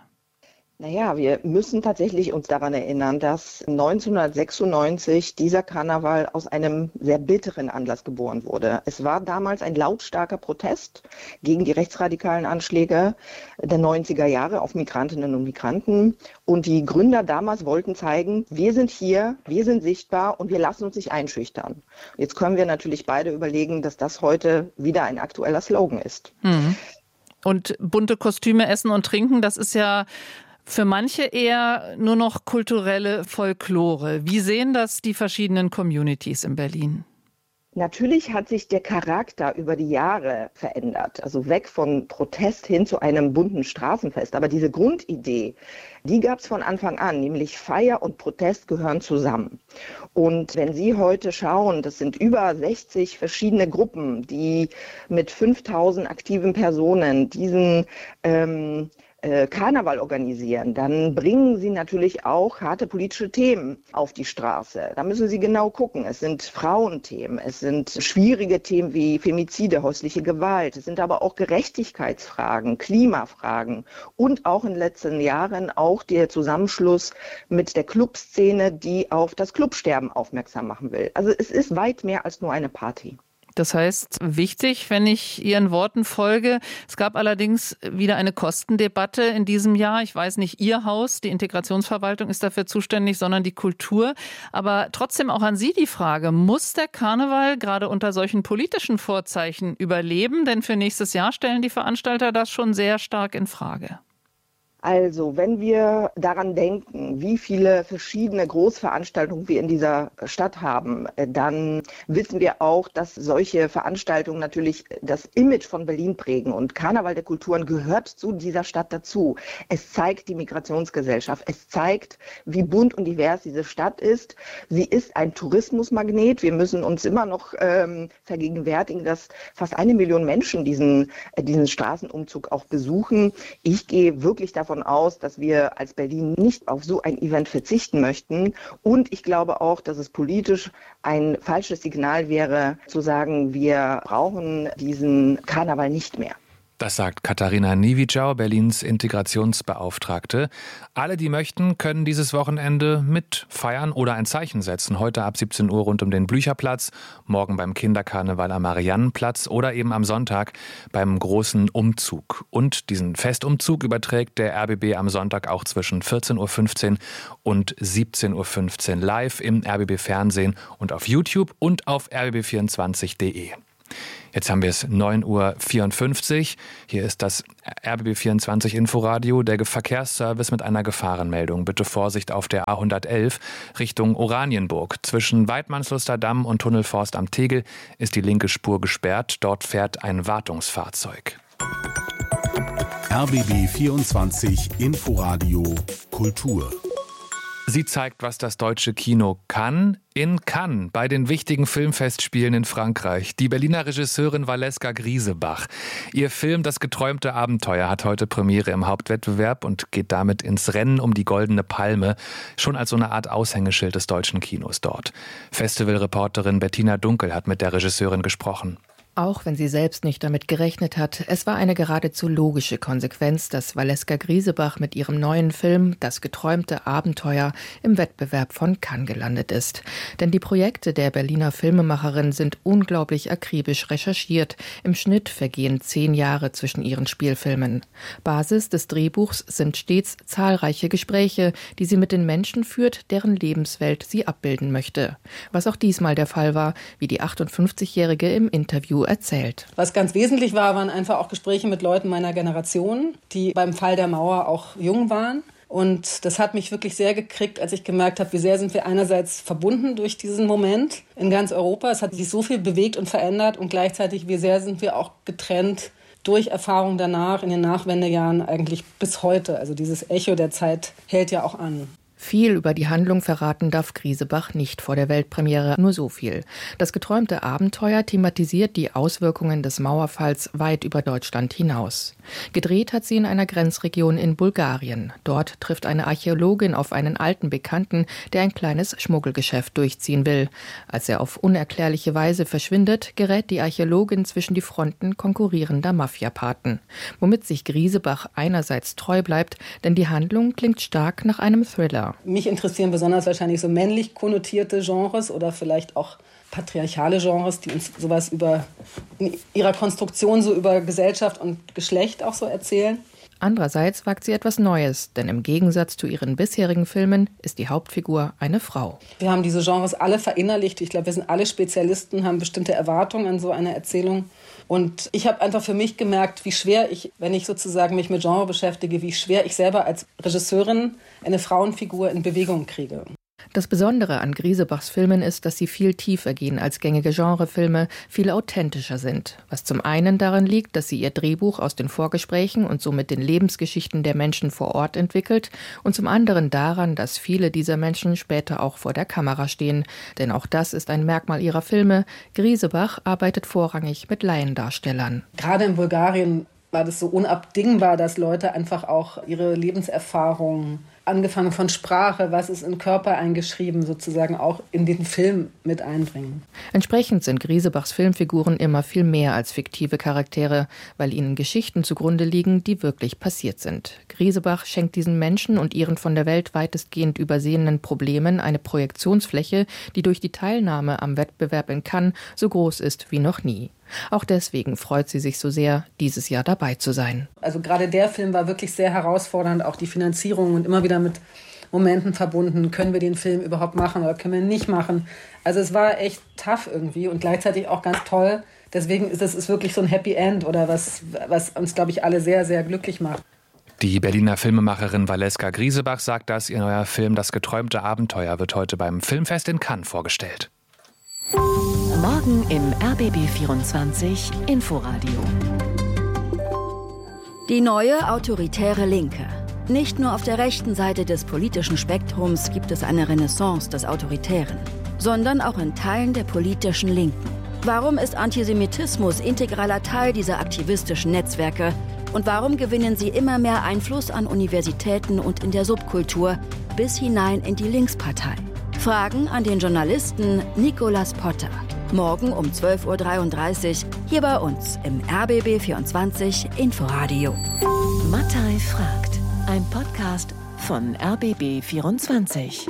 Naja, wir müssen tatsächlich uns daran erinnern, dass neunzehnhundertsechsundneunzig dieser Karneval aus einem sehr bitteren Anlass geboren wurde. Es war damals ein lautstarker Protest gegen die rechtsradikalen Anschläge der neunziger Jahre auf Migrantinnen und Migranten. Und die Gründer damals wollten zeigen, wir sind hier, wir sind sichtbar und wir lassen uns nicht einschüchtern. Jetzt können wir natürlich beide überlegen, dass das heute wieder ein aktueller Slogan ist. Mhm. Und bunte Kostüme, Essen und Trinken, das ist ja für manche eher nur noch kulturelle Folklore. Wie sehen das die verschiedenen Communities in Berlin? Natürlich hat sich der Charakter über die Jahre verändert, also weg von Protest hin zu einem bunten Straßenfest. Aber diese Grundidee, die gab es von Anfang an, nämlich Feier und Protest gehören zusammen. Und wenn Sie heute schauen, das sind über sechzig verschiedene Gruppen, die mit fünftausend aktiven Personen diesen ähm, Karneval organisieren, dann bringen sie natürlich auch harte politische Themen auf die Straße. Da müssen Sie genau gucken. Es sind Frauenthemen, es sind schwierige Themen wie Femizide, häusliche Gewalt, es sind aber auch Gerechtigkeitsfragen, Klimafragen und auch in den letzten Jahren auch der Zusammenschluss mit der Clubszene, die auf das Clubsterben aufmerksam machen will. Also es ist weit mehr als nur eine Party. Das heißt, wichtig, wenn ich Ihren Worten folge. Es gab allerdings wieder eine Kostendebatte in diesem Jahr. Ich weiß nicht, Ihr Haus, die Integrationsverwaltung ist dafür zuständig, sondern die Kultur. Aber trotzdem auch an Sie die Frage, muss der Karneval gerade unter solchen politischen Vorzeichen überleben? Denn für nächstes Jahr stellen die Veranstalter das schon sehr stark in Frage. Also, wenn wir daran denken, wie viele verschiedene Großveranstaltungen wir in dieser Stadt haben, dann wissen wir auch, dass solche Veranstaltungen natürlich das Image von Berlin prägen. Und Karneval der Kulturen gehört zu dieser Stadt dazu. Es zeigt die Migrationsgesellschaft. Es zeigt, wie bunt und divers diese Stadt ist. Sie ist ein Tourismusmagnet. Wir müssen uns immer noch ähm, vergegenwärtigen, dass fast eine Million Menschen diesen, äh, diesen Straßenumzug auch besuchen. Ich gehe wirklich davon davon aus, dass wir als Berlin nicht auf so ein Event verzichten möchten. Und ich glaube auch, dass es politisch ein falsches Signal wäre, zu sagen, wir brauchen diesen Karneval nicht mehr. Das sagt Katharina Niewiczau, Berlins Integrationsbeauftragte. Alle, die möchten, können dieses Wochenende mit feiern oder ein Zeichen setzen. Heute ab siebzehn Uhr rund um den Blücherplatz, morgen beim Kinderkarneval am Mariannenplatz oder eben am Sonntag beim großen Umzug. Und diesen Festumzug überträgt der R B B am Sonntag auch zwischen vierzehn Uhr fünfzehn und siebzehn Uhr fünfzehn live im R B B Fernsehen und auf YouTube und auf r b b vierundzwanzig punkt de. Jetzt haben wir es neun Uhr vierundfünfzig. Hier ist das R B B vierundzwanzig Inforadio, der Verkehrsservice mit einer Gefahrenmeldung. Bitte Vorsicht auf der A hundertelf Richtung Oranienburg. Zwischen Weidmannsluster Damm und Tunnelforst am Tegel ist die linke Spur gesperrt. Dort fährt ein Wartungsfahrzeug. R B B vierundzwanzig Inforadio Kultur. Sie zeigt, was das deutsche Kino kann. In Cannes, bei den wichtigen Filmfestspielen in Frankreich. Die Berliner Regisseurin Valeska Griesebach. Ihr Film Das geträumte Abenteuer hat heute Premiere im Hauptwettbewerb und geht damit ins Rennen um die Goldene Palme. Schon als so eine Art Aushängeschild des deutschen Kinos dort. Festivalreporterin Bettina Dunkel hat mit der Regisseurin gesprochen. Auch wenn sie selbst nicht damit gerechnet hat, es war eine geradezu logische Konsequenz, dass Valeska Griesebach mit ihrem neuen Film Das geträumte Abenteuer im Wettbewerb von Cannes gelandet ist. Denn die Projekte der Berliner Filmemacherin sind unglaublich akribisch recherchiert. Im Schnitt vergehen zehn Jahre zwischen ihren Spielfilmen. Basis des Drehbuchs sind stets zahlreiche Gespräche, die sie mit den Menschen führt, deren Lebenswelt sie abbilden möchte. Was auch diesmal der Fall war, wie die achtundfünfzigjährige im Interview erzählt. Was ganz wesentlich war, waren einfach auch Gespräche mit Leuten meiner Generation, die beim Fall der Mauer auch jung waren. Und das hat mich wirklich sehr gekriegt, als ich gemerkt habe, wie sehr sind wir einerseits verbunden durch diesen Moment in ganz Europa. Es hat sich so viel bewegt und verändert und gleichzeitig, wie sehr sind wir auch getrennt durch Erfahrungen danach, in den Nachwendejahren eigentlich bis heute. Also dieses Echo der Zeit hält ja auch an. Viel über die Handlung verraten darf Griesebach nicht vor der Weltpremiere, nur so viel. Das geträumte Abenteuer thematisiert die Auswirkungen des Mauerfalls weit über Deutschland hinaus. Gedreht hat sie in einer Grenzregion in Bulgarien. Dort trifft eine Archäologin auf einen alten Bekannten, der ein kleines Schmuggelgeschäft durchziehen will. Als er auf unerklärliche Weise verschwindet, gerät die Archäologin zwischen die Fronten konkurrierender Mafiapaten. Womit sich Griesebach einerseits treu bleibt, denn die Handlung klingt stark nach einem Thriller. Mich interessieren besonders wahrscheinlich so männlich konnotierte Genres oder vielleicht auch patriarchale Genres, die uns sowas über in ihrer Konstruktion so über Gesellschaft und Geschlecht auch so erzählen. Andererseits wagt sie etwas Neues, denn im Gegensatz zu ihren bisherigen Filmen ist die Hauptfigur eine Frau. Wir haben diese Genres alle verinnerlicht. Ich glaube, wir sind alle Spezialisten, haben bestimmte Erwartungen an so eine Erzählung. Und ich habe einfach für mich gemerkt, wie schwer ich, wenn ich sozusagen mich mit Genre beschäftige, wie schwer ich selber als Regisseurin eine Frauenfigur in Bewegung kriege. Das Besondere an Griesebachs Filmen ist, dass sie viel tiefer gehen als gängige Genrefilme, viel authentischer sind. Was zum einen daran liegt, dass sie ihr Drehbuch aus den Vorgesprächen und somit den Lebensgeschichten der Menschen vor Ort entwickelt und zum anderen daran, dass viele dieser Menschen später auch vor der Kamera stehen. Denn auch das ist ein Merkmal ihrer Filme. Griesebach arbeitet vorrangig mit Laiendarstellern. Gerade in Bulgarien war das so unabdingbar, dass Leute einfach auch ihre Lebenserfahrungen, angefangen von Sprache, was ist in Körper eingeschrieben, sozusagen auch in den Film mit einbringen. Entsprechend sind Griesebachs Filmfiguren immer viel mehr als fiktive Charaktere, weil ihnen Geschichten zugrunde liegen, die wirklich passiert sind. Griesebach schenkt diesen Menschen und ihren von der Welt weitestgehend übersehenen Problemen eine Projektionsfläche, die durch die Teilnahme am Wettbewerb in Cannes so groß ist wie noch nie. Auch deswegen freut sie sich so sehr, dieses Jahr dabei zu sein. Also gerade der Film war wirklich sehr herausfordernd, auch die Finanzierung und immer wieder mit Momenten verbunden. Können wir den Film überhaupt machen oder können wir ihn nicht machen? Also es war echt tough irgendwie und gleichzeitig auch ganz toll. Deswegen ist es ist wirklich so ein Happy End oder was, was uns, glaube ich, alle sehr, sehr glücklich macht. Die Berliner Filmemacherin Valeska Griesebach sagt das. Ihr neuer Film Das geträumte Abenteuer wird heute beim Filmfest in Cannes vorgestellt. Morgen im R B B vierundzwanzig Inforadio. Die neue autoritäre Linke. Nicht nur auf der rechten Seite des politischen Spektrums gibt es eine Renaissance des Autoritären, sondern auch in Teilen der politischen Linken. Warum ist Antisemitismus integraler Teil dieser aktivistischen Netzwerke? Und warum gewinnen sie immer mehr Einfluss an Universitäten und in der Subkultur bis hinein in die Linkspartei? Fragen an den Journalisten Nicolas Potter. Morgen um zwölf Uhr dreiunddreißig hier bei uns im R B B vierundzwanzig Inforadio. Mattei fragt. Ein Podcast von R B B vierundzwanzig.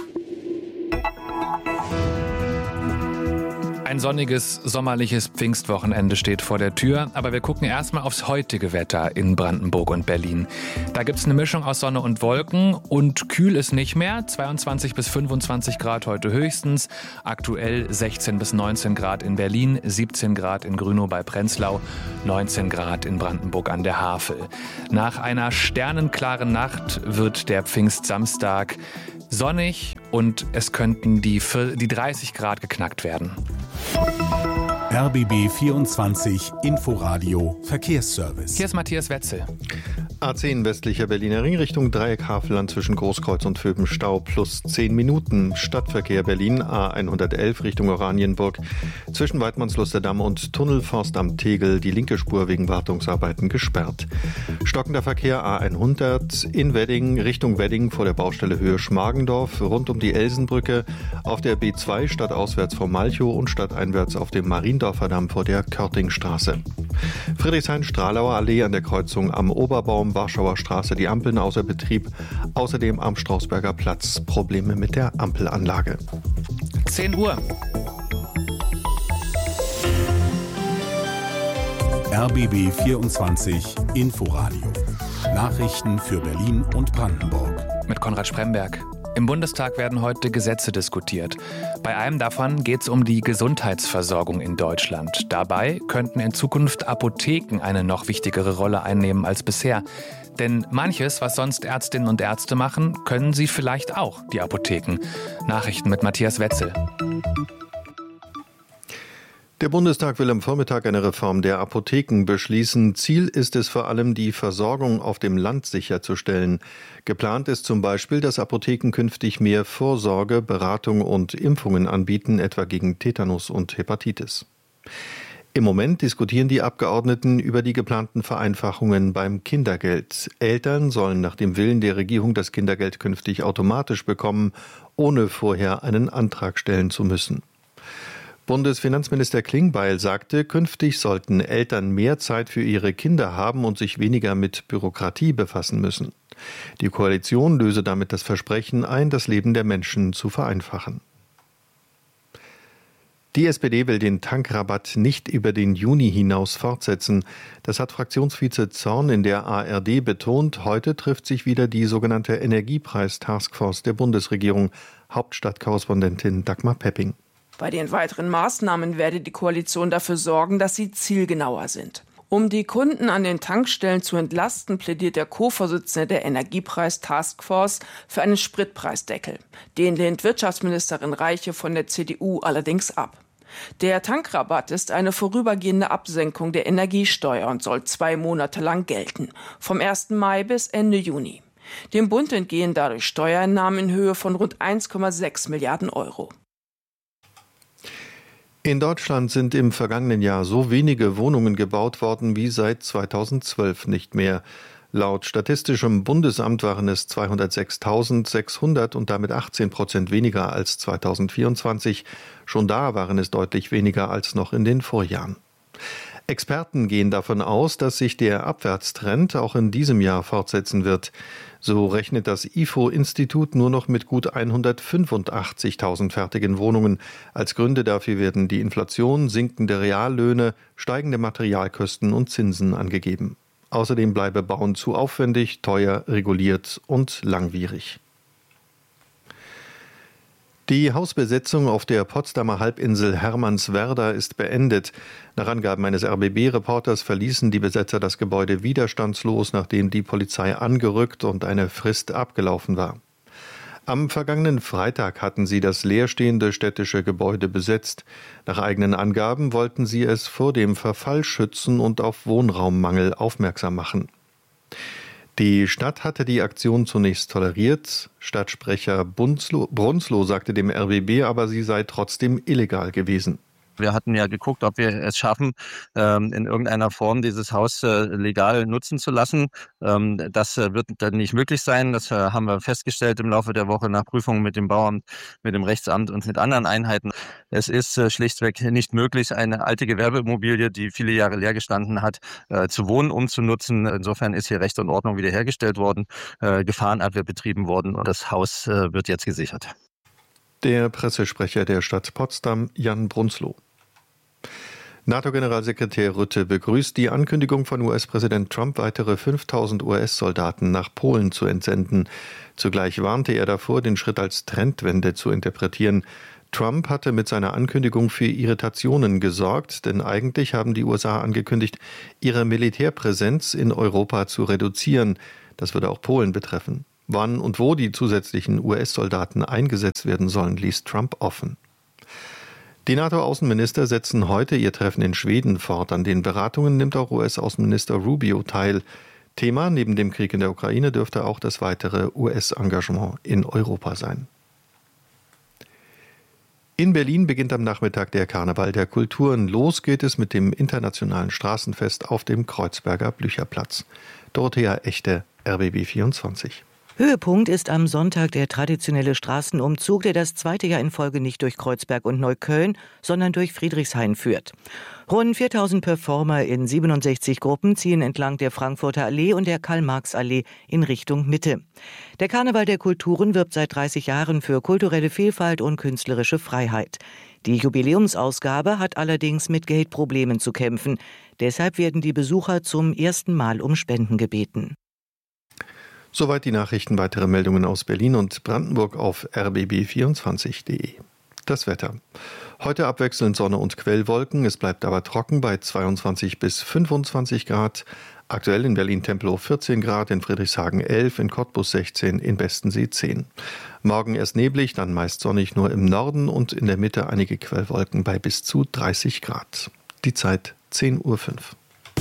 Ein sonniges, sommerliches Pfingstwochenende steht vor der Tür, aber wir gucken erstmal aufs heutige Wetter in Brandenburg und Berlin. Da gibt es eine Mischung aus Sonne und Wolken und kühl ist nicht mehr. zweiundzwanzig bis fünfundzwanzig Grad heute höchstens, aktuell sechzehn bis neunzehn Grad in Berlin, siebzehn Grad in Grünow bei Prenzlau, neunzehn Grad in Brandenburg an der Havel. Nach einer sternenklaren Nacht wird der Pfingstsamstag sonnig und es könnten die, die dreißig Grad geknackt werden. R B B vierundzwanzig Inforadio Verkehrsservice. Hier ist Matthias Wetzel. A zehn westlicher Berliner Ring Richtung Dreieck Havelland zwischen Großkreuz und Vöbenstau plus zehn Minuten. Stadtverkehr Berlin A hundertelf Richtung Oranienburg zwischen Weidmannslusterdamm und Tunnelforst am Tegel die linke Spur wegen Wartungsarbeiten gesperrt. Stockender Verkehr A hundert in Wedding Richtung Wedding vor der Baustelle Höhe Schmargendorf rund um die Elsenbrücke auf der B zwei stadtauswärts vor Malchow und stadteinwärts auf dem Mariendorfer Damm vor der Körtingstraße. Friedrichshain-Stralauer Allee an der Kreuzung am Oberbaum Warschauer Straße die Ampeln außer Betrieb. Außerdem am Strausberger Platz Probleme mit der Ampelanlage. zehn Uhr. R B B vierundzwanzig Inforadio. Nachrichten für Berlin und Brandenburg. Mit Konrad Spremberg. Im Bundestag werden heute Gesetze diskutiert. Bei einem davon geht es um die Gesundheitsversorgung in Deutschland. Dabei könnten in Zukunft Apotheken eine noch wichtigere Rolle einnehmen als bisher. Denn manches, was sonst Ärztinnen und Ärzte machen, können sie vielleicht auch, die Apotheken. Nachrichten mit Matthias Wetzel. Der Bundestag will am Vormittag eine Reform der Apotheken beschließen. Ziel ist es vor allem, die Versorgung auf dem Land sicherzustellen. Geplant ist zum Beispiel, dass Apotheken künftig mehr Vorsorge, Beratung und Impfungen anbieten, etwa gegen Tetanus und Hepatitis. Im Moment diskutieren die Abgeordneten über die geplanten Vereinfachungen beim Kindergeld. Eltern sollen nach dem Willen der Regierung das Kindergeld künftig automatisch bekommen, ohne vorher einen Antrag stellen zu müssen. Bundesfinanzminister Klingbeil sagte, künftig sollten Eltern mehr Zeit für ihre Kinder haben und sich weniger mit Bürokratie befassen müssen. Die Koalition löse damit das Versprechen ein, das Leben der Menschen zu vereinfachen. Die S P D will den Tankrabatt nicht über den Juni hinaus fortsetzen. Das hat Fraktionsvize Zorn in der A R D betont. Heute trifft sich wieder die sogenannte Energiepreis-Taskforce der Bundesregierung. Hauptstadtkorrespondentin Dagmar Pepping. Bei den weiteren Maßnahmen werde die Koalition dafür sorgen, dass sie zielgenauer sind. Um die Kunden an den Tankstellen zu entlasten, plädiert der Co-Vorsitzende der Energiepreis-Taskforce für einen Spritpreisdeckel. Den lehnt Wirtschaftsministerin Reiche von der C D U allerdings ab. Der Tankrabatt ist eine vorübergehende Absenkung der Energiesteuer und soll zwei Monate lang gelten, vom ersten Mai bis Ende Juni. Dem Bund entgehen dadurch Steuereinnahmen in Höhe von rund eins Komma sechs Milliarden Euro. In Deutschland sind im vergangenen Jahr so wenige Wohnungen gebaut worden wie seit zweitausendzwölf nicht mehr. Laut Statistischem Bundesamt waren es zweihundertsechstausendsechshundert und damit achtzehn Prozent weniger als zweitausendvierundzwanzig. Schon da waren es deutlich weniger als noch in den Vorjahren. Experten gehen davon aus, dass sich der Abwärtstrend auch in diesem Jahr fortsetzen wird. So rechnet das I F O-Institut nur noch mit gut hundertfünfundachtzigtausend fertigen Wohnungen. Als Gründe dafür werden die Inflation, sinkende Reallöhne, steigende Materialkosten und Zinsen angegeben. Außerdem bleibe Bauen zu aufwendig, teuer, reguliert und langwierig. Die Hausbesetzung auf der Potsdamer Halbinsel Hermannswerda ist beendet. Nach Angaben eines R B B-Reporters verließen die Besetzer das Gebäude widerstandslos, nachdem die Polizei angerückt und eine Frist abgelaufen war. Am vergangenen Freitag hatten sie das leerstehende städtische Gebäude besetzt. Nach eigenen Angaben wollten sie es vor dem Verfall schützen und auf Wohnraummangel aufmerksam machen. Die Stadt hatte die Aktion zunächst toleriert. Stadtsprecher Brunsloh sagte dem R B B aber, sie sei trotzdem illegal gewesen. Wir hatten ja geguckt, ob wir es schaffen, in irgendeiner Form dieses Haus legal nutzen zu lassen. Das wird dann nicht möglich sein. Das haben wir festgestellt im Laufe der Woche nach Prüfungen mit dem Bauamt, mit dem Rechtsamt und mit anderen Einheiten. Es ist schlichtweg nicht möglich, eine alte Gewerbeimmobilie, die viele Jahre leer gestanden hat, zu Wohnen umzunutzen. Insofern ist hier Recht und Ordnung wiederhergestellt worden, Gefahrenabwehr betrieben worden und das Haus wird jetzt gesichert. Der Pressesprecher der Stadt Potsdam, Jan Brunzloh. NATO-Generalsekretär Rutte begrüßt die Ankündigung von U S-Präsident Trump, weitere fünftausend U S-Soldaten nach Polen zu entsenden. Zugleich warnte er davor, den Schritt als Trendwende zu interpretieren. Trump hatte mit seiner Ankündigung für Irritationen gesorgt, denn eigentlich haben die U S A angekündigt, ihre Militärpräsenz in Europa zu reduzieren. Das würde auch Polen betreffen. Wann und wo die zusätzlichen U S-Soldaten eingesetzt werden sollen, ließ Trump offen. Die NATO-Außenminister setzen heute ihr Treffen in Schweden fort. An den Beratungen nimmt auch U S-Außenminister Rubio teil. Thema neben dem Krieg in der Ukraine dürfte auch das weitere U S-Engagement in Europa sein. In Berlin beginnt am Nachmittag der Karneval der Kulturen. Los geht es mit dem internationalen Straßenfest auf dem Kreuzberger Blücherplatz. Dorothea Echte, R B B vierundzwanzig. Höhepunkt ist am Sonntag der traditionelle Straßenumzug, der das zweite Jahr in Folge nicht durch Kreuzberg und Neukölln, sondern durch Friedrichshain führt. Rund viertausend Performer in siebenundsechzig Gruppen ziehen entlang der Frankfurter Allee und der Karl-Marx-Allee in Richtung Mitte. Der Karneval der Kulturen wirbt seit dreißig Jahren für kulturelle Vielfalt und künstlerische Freiheit. Die Jubiläumsausgabe hat allerdings mit Geldproblemen zu kämpfen. Deshalb werden die Besucher zum ersten Mal um Spenden gebeten. Soweit die Nachrichten. Weitere Meldungen aus Berlin und Brandenburg auf r b b vierundzwanzig punkt d e. Das Wetter. Heute abwechselnd Sonne und Quellwolken. Es bleibt aber trocken bei zweiundzwanzig bis fünfundzwanzig Grad. Aktuell in Berlin-Tempelhof vierzehn Grad, in Friedrichshagen elf, in Cottbus sechzehn, in Bestensee zehn. Morgen erst neblig, dann meist sonnig nur im Norden und in der Mitte einige Quellwolken bei bis zu dreißig Grad. Die Zeit zehn Uhr fünf.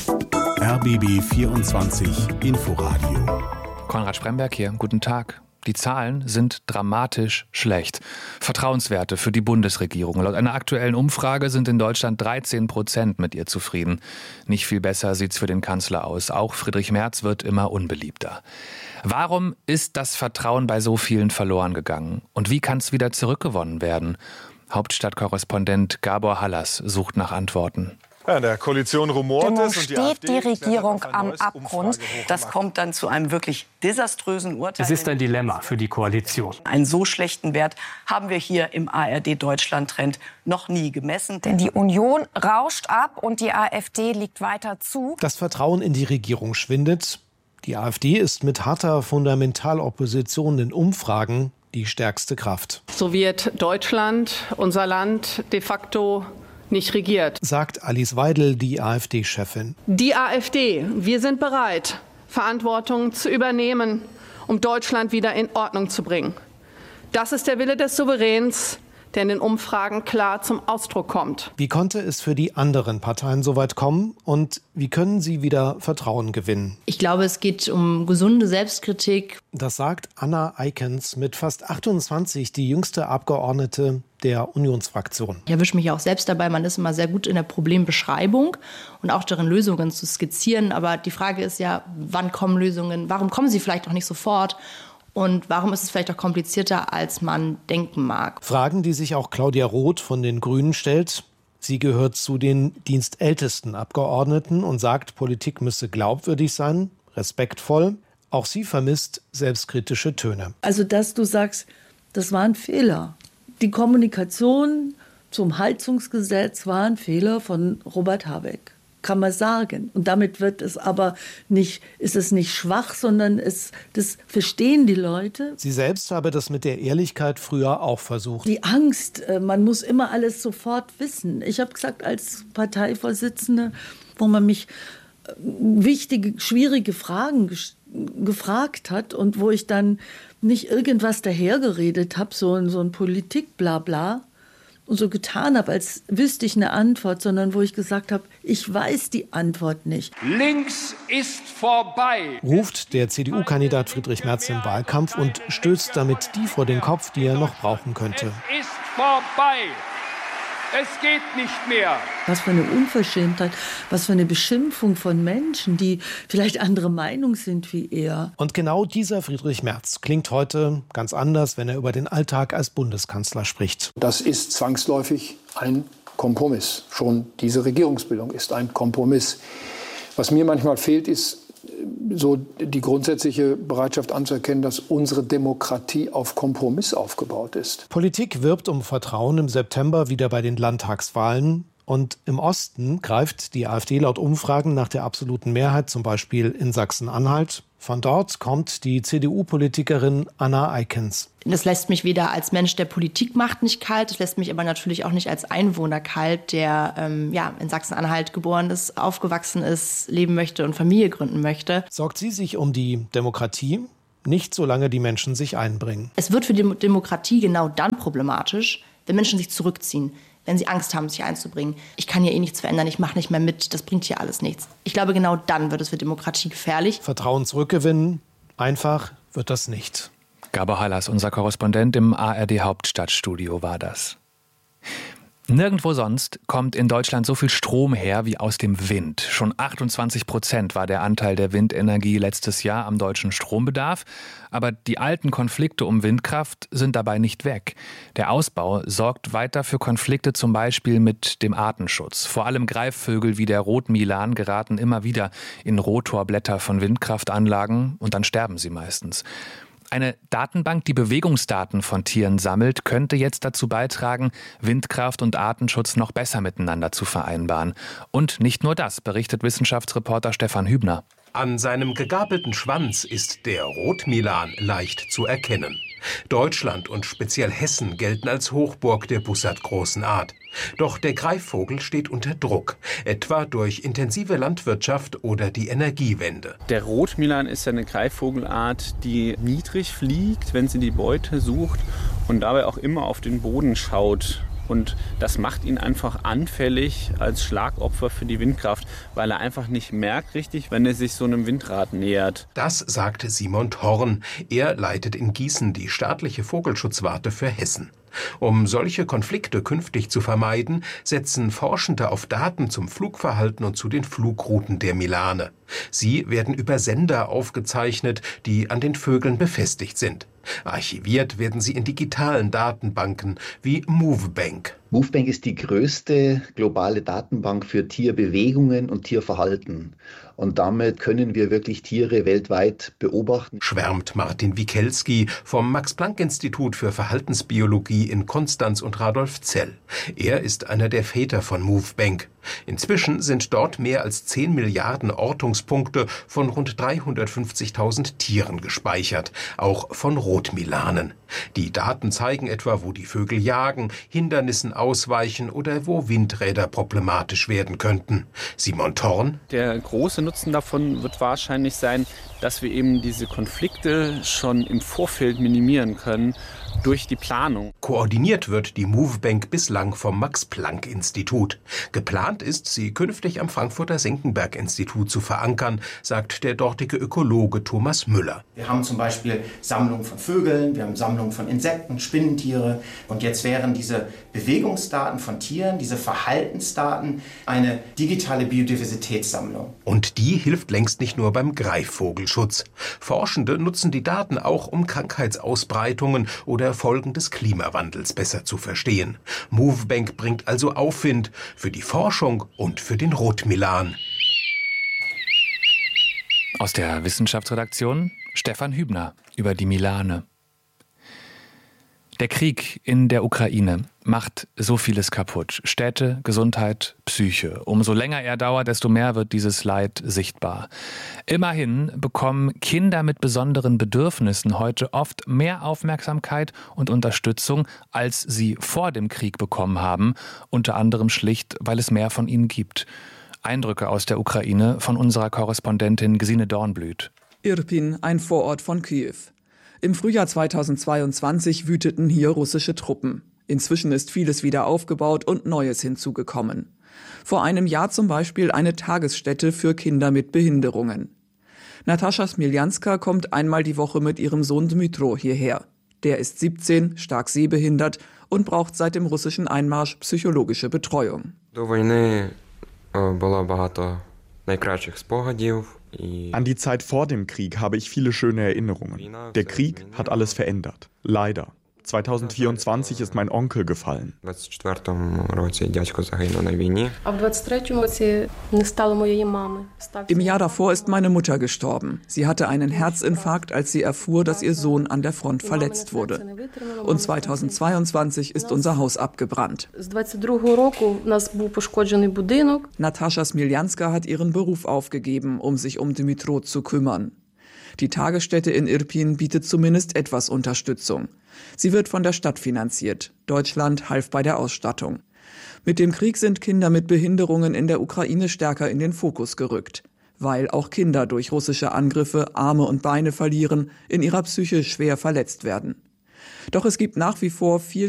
R B B vierundzwanzig Inforadio. Konrad Spremberg hier, guten Tag. Die Zahlen sind dramatisch schlecht. Vertrauenswerte für die Bundesregierung. Laut einer aktuellen Umfrage sind in Deutschland dreizehn Prozent mit ihr zufrieden. Nicht viel besser sieht's für den Kanzler aus. Auch Friedrich Merz wird immer unbeliebter. Warum ist das Vertrauen bei so vielen verloren gegangen? Und wie kann es wieder zurückgewonnen werden? Hauptstadtkorrespondent Gabor Hallas sucht nach Antworten. Ja, in der Koalition rumort es und die steht die Regierung am Abgrund. Das kommt dann zu einem wirklich desaströsen Urteil. Es ist ein Dilemma für die Koalition. Einen so schlechten Wert haben wir hier im A R D-Deutschland-Trend noch nie gemessen. Denn die Union rauscht ab und die AfD liegt weiter zu. Das Vertrauen in die Regierung schwindet. Die AfD ist mit harter Fundamentalopposition in Umfragen die stärkste Kraft. So wird Deutschland, unser Land, de facto nicht regiert, sagt Alice Weidel, die AfD-Chefin. Die AfD, wir sind bereit, Verantwortung zu übernehmen, um Deutschland wieder in Ordnung zu bringen. Das ist der Wille des Souveräns, der in den Umfragen klar zum Ausdruck kommt. Wie konnte es für die anderen Parteien so weit kommen und wie können sie wieder Vertrauen gewinnen? Ich glaube, es geht um gesunde Selbstkritik. Das sagt Anna Eikens, mit fast achtundzwanzig die jüngste Abgeordnete der Unionsfraktion. Ich erwische mich auch selbst dabei, man ist immer sehr gut in der Problembeschreibung und auch darin, Lösungen zu skizzieren. Aber die Frage ist ja, wann kommen Lösungen? Warum kommen sie vielleicht auch nicht sofort? Und warum ist es vielleicht auch komplizierter, als man denken mag? Fragen, die sich auch Claudia Roth von den Grünen stellt. Sie gehört zu den dienstältesten Abgeordneten und sagt, Politik müsse glaubwürdig sein, respektvoll. Auch sie vermisst selbstkritische Töne. Also, dass du sagst, das war ein Fehler. Die Kommunikation zum Heizungsgesetz war ein Fehler von Robert Habeck. Kann man sagen. Und damit wird es aber nicht, ist es nicht schwach, sondern es, das verstehen die Leute. Sie selbst habe das mit der Ehrlichkeit früher auch versucht. Die Angst, man muss immer alles sofort wissen. Ich habe gesagt, als Parteivorsitzende, wo man mich wichtige, schwierige Fragen gefragt hat und wo ich dann nicht irgendwas dahergeredet habe, so, so ein Politik-Blabla, und so getan habe, als wüsste ich eine Antwort, sondern wo ich gesagt habe, ich weiß die Antwort nicht. Links ist vorbei, ruft der C D U-Kandidat Friedrich Merz im Wahlkampf und stößt damit die vor den Kopf, die er noch brauchen könnte. Es ist vorbei. Es geht nicht mehr. Was für eine Unverschämtheit, was für eine Beschimpfung von Menschen, die vielleicht anderer Meinung sind wie er. Und genau dieser Friedrich Merz klingt heute ganz anders, wenn er über den Alltag als Bundeskanzler spricht. Das ist zwangsläufig ein Kompromiss. Schon diese Regierungsbildung ist ein Kompromiss. Was mir manchmal fehlt, ist so die grundsätzliche Bereitschaft anzuerkennen, dass unsere Demokratie auf Kompromiss aufgebaut ist. Politik wirbt um Vertrauen im September wieder bei den Landtagswahlen. Und im Osten greift die AfD laut Umfragen nach der absoluten Mehrheit, zum Beispiel in Sachsen-Anhalt. Von dort kommt die C D U-Politikerin Anna Eikens. Das lässt mich weder als Mensch, der Politik macht, nicht kalt. Das lässt mich aber natürlich auch nicht als Einwohner kalt, der ähm, ja, in Sachsen-Anhalt geboren ist, aufgewachsen ist, leben möchte und Familie gründen möchte. Sorgt sie sich um die Demokratie? Nicht, solange die Menschen sich einbringen. Es wird für die Demokratie genau dann problematisch, wenn Menschen sich zurückziehen, wenn sie Angst haben, sich einzubringen. Ich kann hier eh nichts verändern, ich mache nicht mehr mit, das bringt hier alles nichts. Ich glaube, genau dann wird es für Demokratie gefährlich. Vertrauen zurückgewinnen, einfach wird das nicht. Gabor Hallas, unser Korrespondent im A R D-Hauptstadtstudio, war das. Nirgendwo sonst kommt in Deutschland so viel Strom her wie aus dem Wind. Schon achtundzwanzig Prozent war der Anteil der Windenergie letztes Jahr am deutschen Strombedarf. Aber die alten Konflikte um Windkraft sind dabei nicht weg. Der Ausbau sorgt weiter für Konflikte, zum Beispiel mit dem Artenschutz. Vor allem Greifvögel wie der Rotmilan geraten immer wieder in Rotorblätter von Windkraftanlagen und dann sterben sie meistens. Eine Datenbank, die Bewegungsdaten von Tieren sammelt, könnte jetzt dazu beitragen, Windkraft und Artenschutz noch besser miteinander zu vereinbaren. Und nicht nur das, berichtet Wissenschaftsreporter Stefan Hübner. An seinem gegabelten Schwanz ist der Rotmilan leicht zu erkennen. Deutschland und speziell Hessen gelten als Hochburg der bussardgroßen Art. Doch der Greifvogel steht unter Druck, etwa durch intensive Landwirtschaft oder die Energiewende. Der Rotmilan ist eine Greifvogelart, die niedrig fliegt, wenn sie die Beute sucht und dabei auch immer auf den Boden schaut. Und das macht ihn einfach anfällig als Schlagopfer für die Windkraft, weil er einfach nicht merkt richtig, wenn er sich so einem Windrad nähert. Das sagte Simon Thorn. Er leitet in Gießen die staatliche Vogelschutzwarte für Hessen. Um solche Konflikte künftig zu vermeiden, setzen Forschende auf Daten zum Flugverhalten und zu den Flugrouten der Milane. Sie werden über Sender aufgezeichnet, die an den Vögeln befestigt sind. Archiviert werden sie in digitalen Datenbanken wie MoveBank. MoveBank ist die größte globale Datenbank für Tierbewegungen und Tierverhalten. Und damit können wir wirklich Tiere weltweit beobachten. Schwärmt Martin Wikelski vom Max-Planck-Institut für Verhaltensbiologie in Konstanz und Radolfzell. Er ist einer der Väter von MoveBank. Inzwischen sind dort mehr als zehn Milliarden Ortungspunkte von rund dreihundertfünfzigtausend Tieren gespeichert, auch von Rotmilanen. Die Daten zeigen etwa, wo die Vögel jagen, Hindernissen ausweichen oder wo Windräder problematisch werden könnten. Simon Thorn: Der große Nutzen davon wird wahrscheinlich sein, dass wir eben diese Konflikte schon im Vorfeld minimieren können durch die Planung. Koordiniert wird die MoveBank bislang vom Max-Planck-Institut. Geplant ist, sie künftig am Frankfurter Senckenberg-Institut zu verankern, sagt der dortige Ökologe Thomas Müller. Wir haben zum Beispiel Sammlungen von Vögeln, wir haben Sammlungen von Insekten, Spinnentiere. Und jetzt wären diese Bewegungsdaten von Tieren, diese Verhaltensdaten, eine digitale Biodiversitätssammlung. Und die hilft längst nicht nur beim Greifvogelschutz. Forschende nutzen die Daten auch, um Krankheitsausbreitungen oder Folgen des Klimawandels besser zu verstehen. MoveBank bringt also Aufwind für die Forschung und für den Rotmilan. Aus der Wissenschaftsredaktion Stefan Hübner über die Milane. Der Krieg in der Ukraine macht so vieles kaputt. Städte, Gesundheit, Psyche. Umso länger er dauert, desto mehr wird dieses Leid sichtbar. Immerhin bekommen Kinder mit besonderen Bedürfnissen heute oft mehr Aufmerksamkeit und Unterstützung, als sie vor dem Krieg bekommen haben. Unter anderem schlicht, weil es mehr von ihnen gibt. Eindrücke aus der Ukraine von unserer Korrespondentin Gesine Dornblüt. Irpin, ein Vorort von Kiew. Im Frühjahr zweitausendzweiundzwanzig wüteten hier russische Truppen. Inzwischen ist vieles wieder aufgebaut und Neues hinzugekommen. Vor einem Jahr zum Beispiel eine Tagesstätte für Kinder mit Behinderungen. Natascha Smiljanska kommt einmal die Woche mit ihrem Sohn Dmytro hierher. Der ist siebzehn, stark sehbehindert und braucht seit dem russischen Einmarsch psychologische Betreuung. An die Zeit vor dem Krieg habe ich viele schöne Erinnerungen. Der Krieg hat alles verändert. Leider. zwanzig vierundzwanzig ist mein Onkel gefallen. Im Jahr davor ist meine Mutter gestorben. Sie hatte einen Herzinfarkt, als sie erfuhr, dass ihr Sohn an der Front verletzt wurde. Und zweitausendzweiundzwanzig ist unser Haus abgebrannt. Natascha Smiljanska hat ihren Beruf aufgegeben, um sich um Dmytro zu kümmern. Die Tagesstätte in Irpin bietet zumindest etwas Unterstützung. Sie wird von der Stadt finanziert. Deutschland half bei der Ausstattung. Mit dem Krieg sind Kinder mit Behinderungen in der Ukraine stärker in den Fokus gerückt, weil auch Kinder durch russische Angriffe Arme und Beine verlieren, in ihrer Psyche schwer verletzt werden. Doch es gibt nach wie vor viel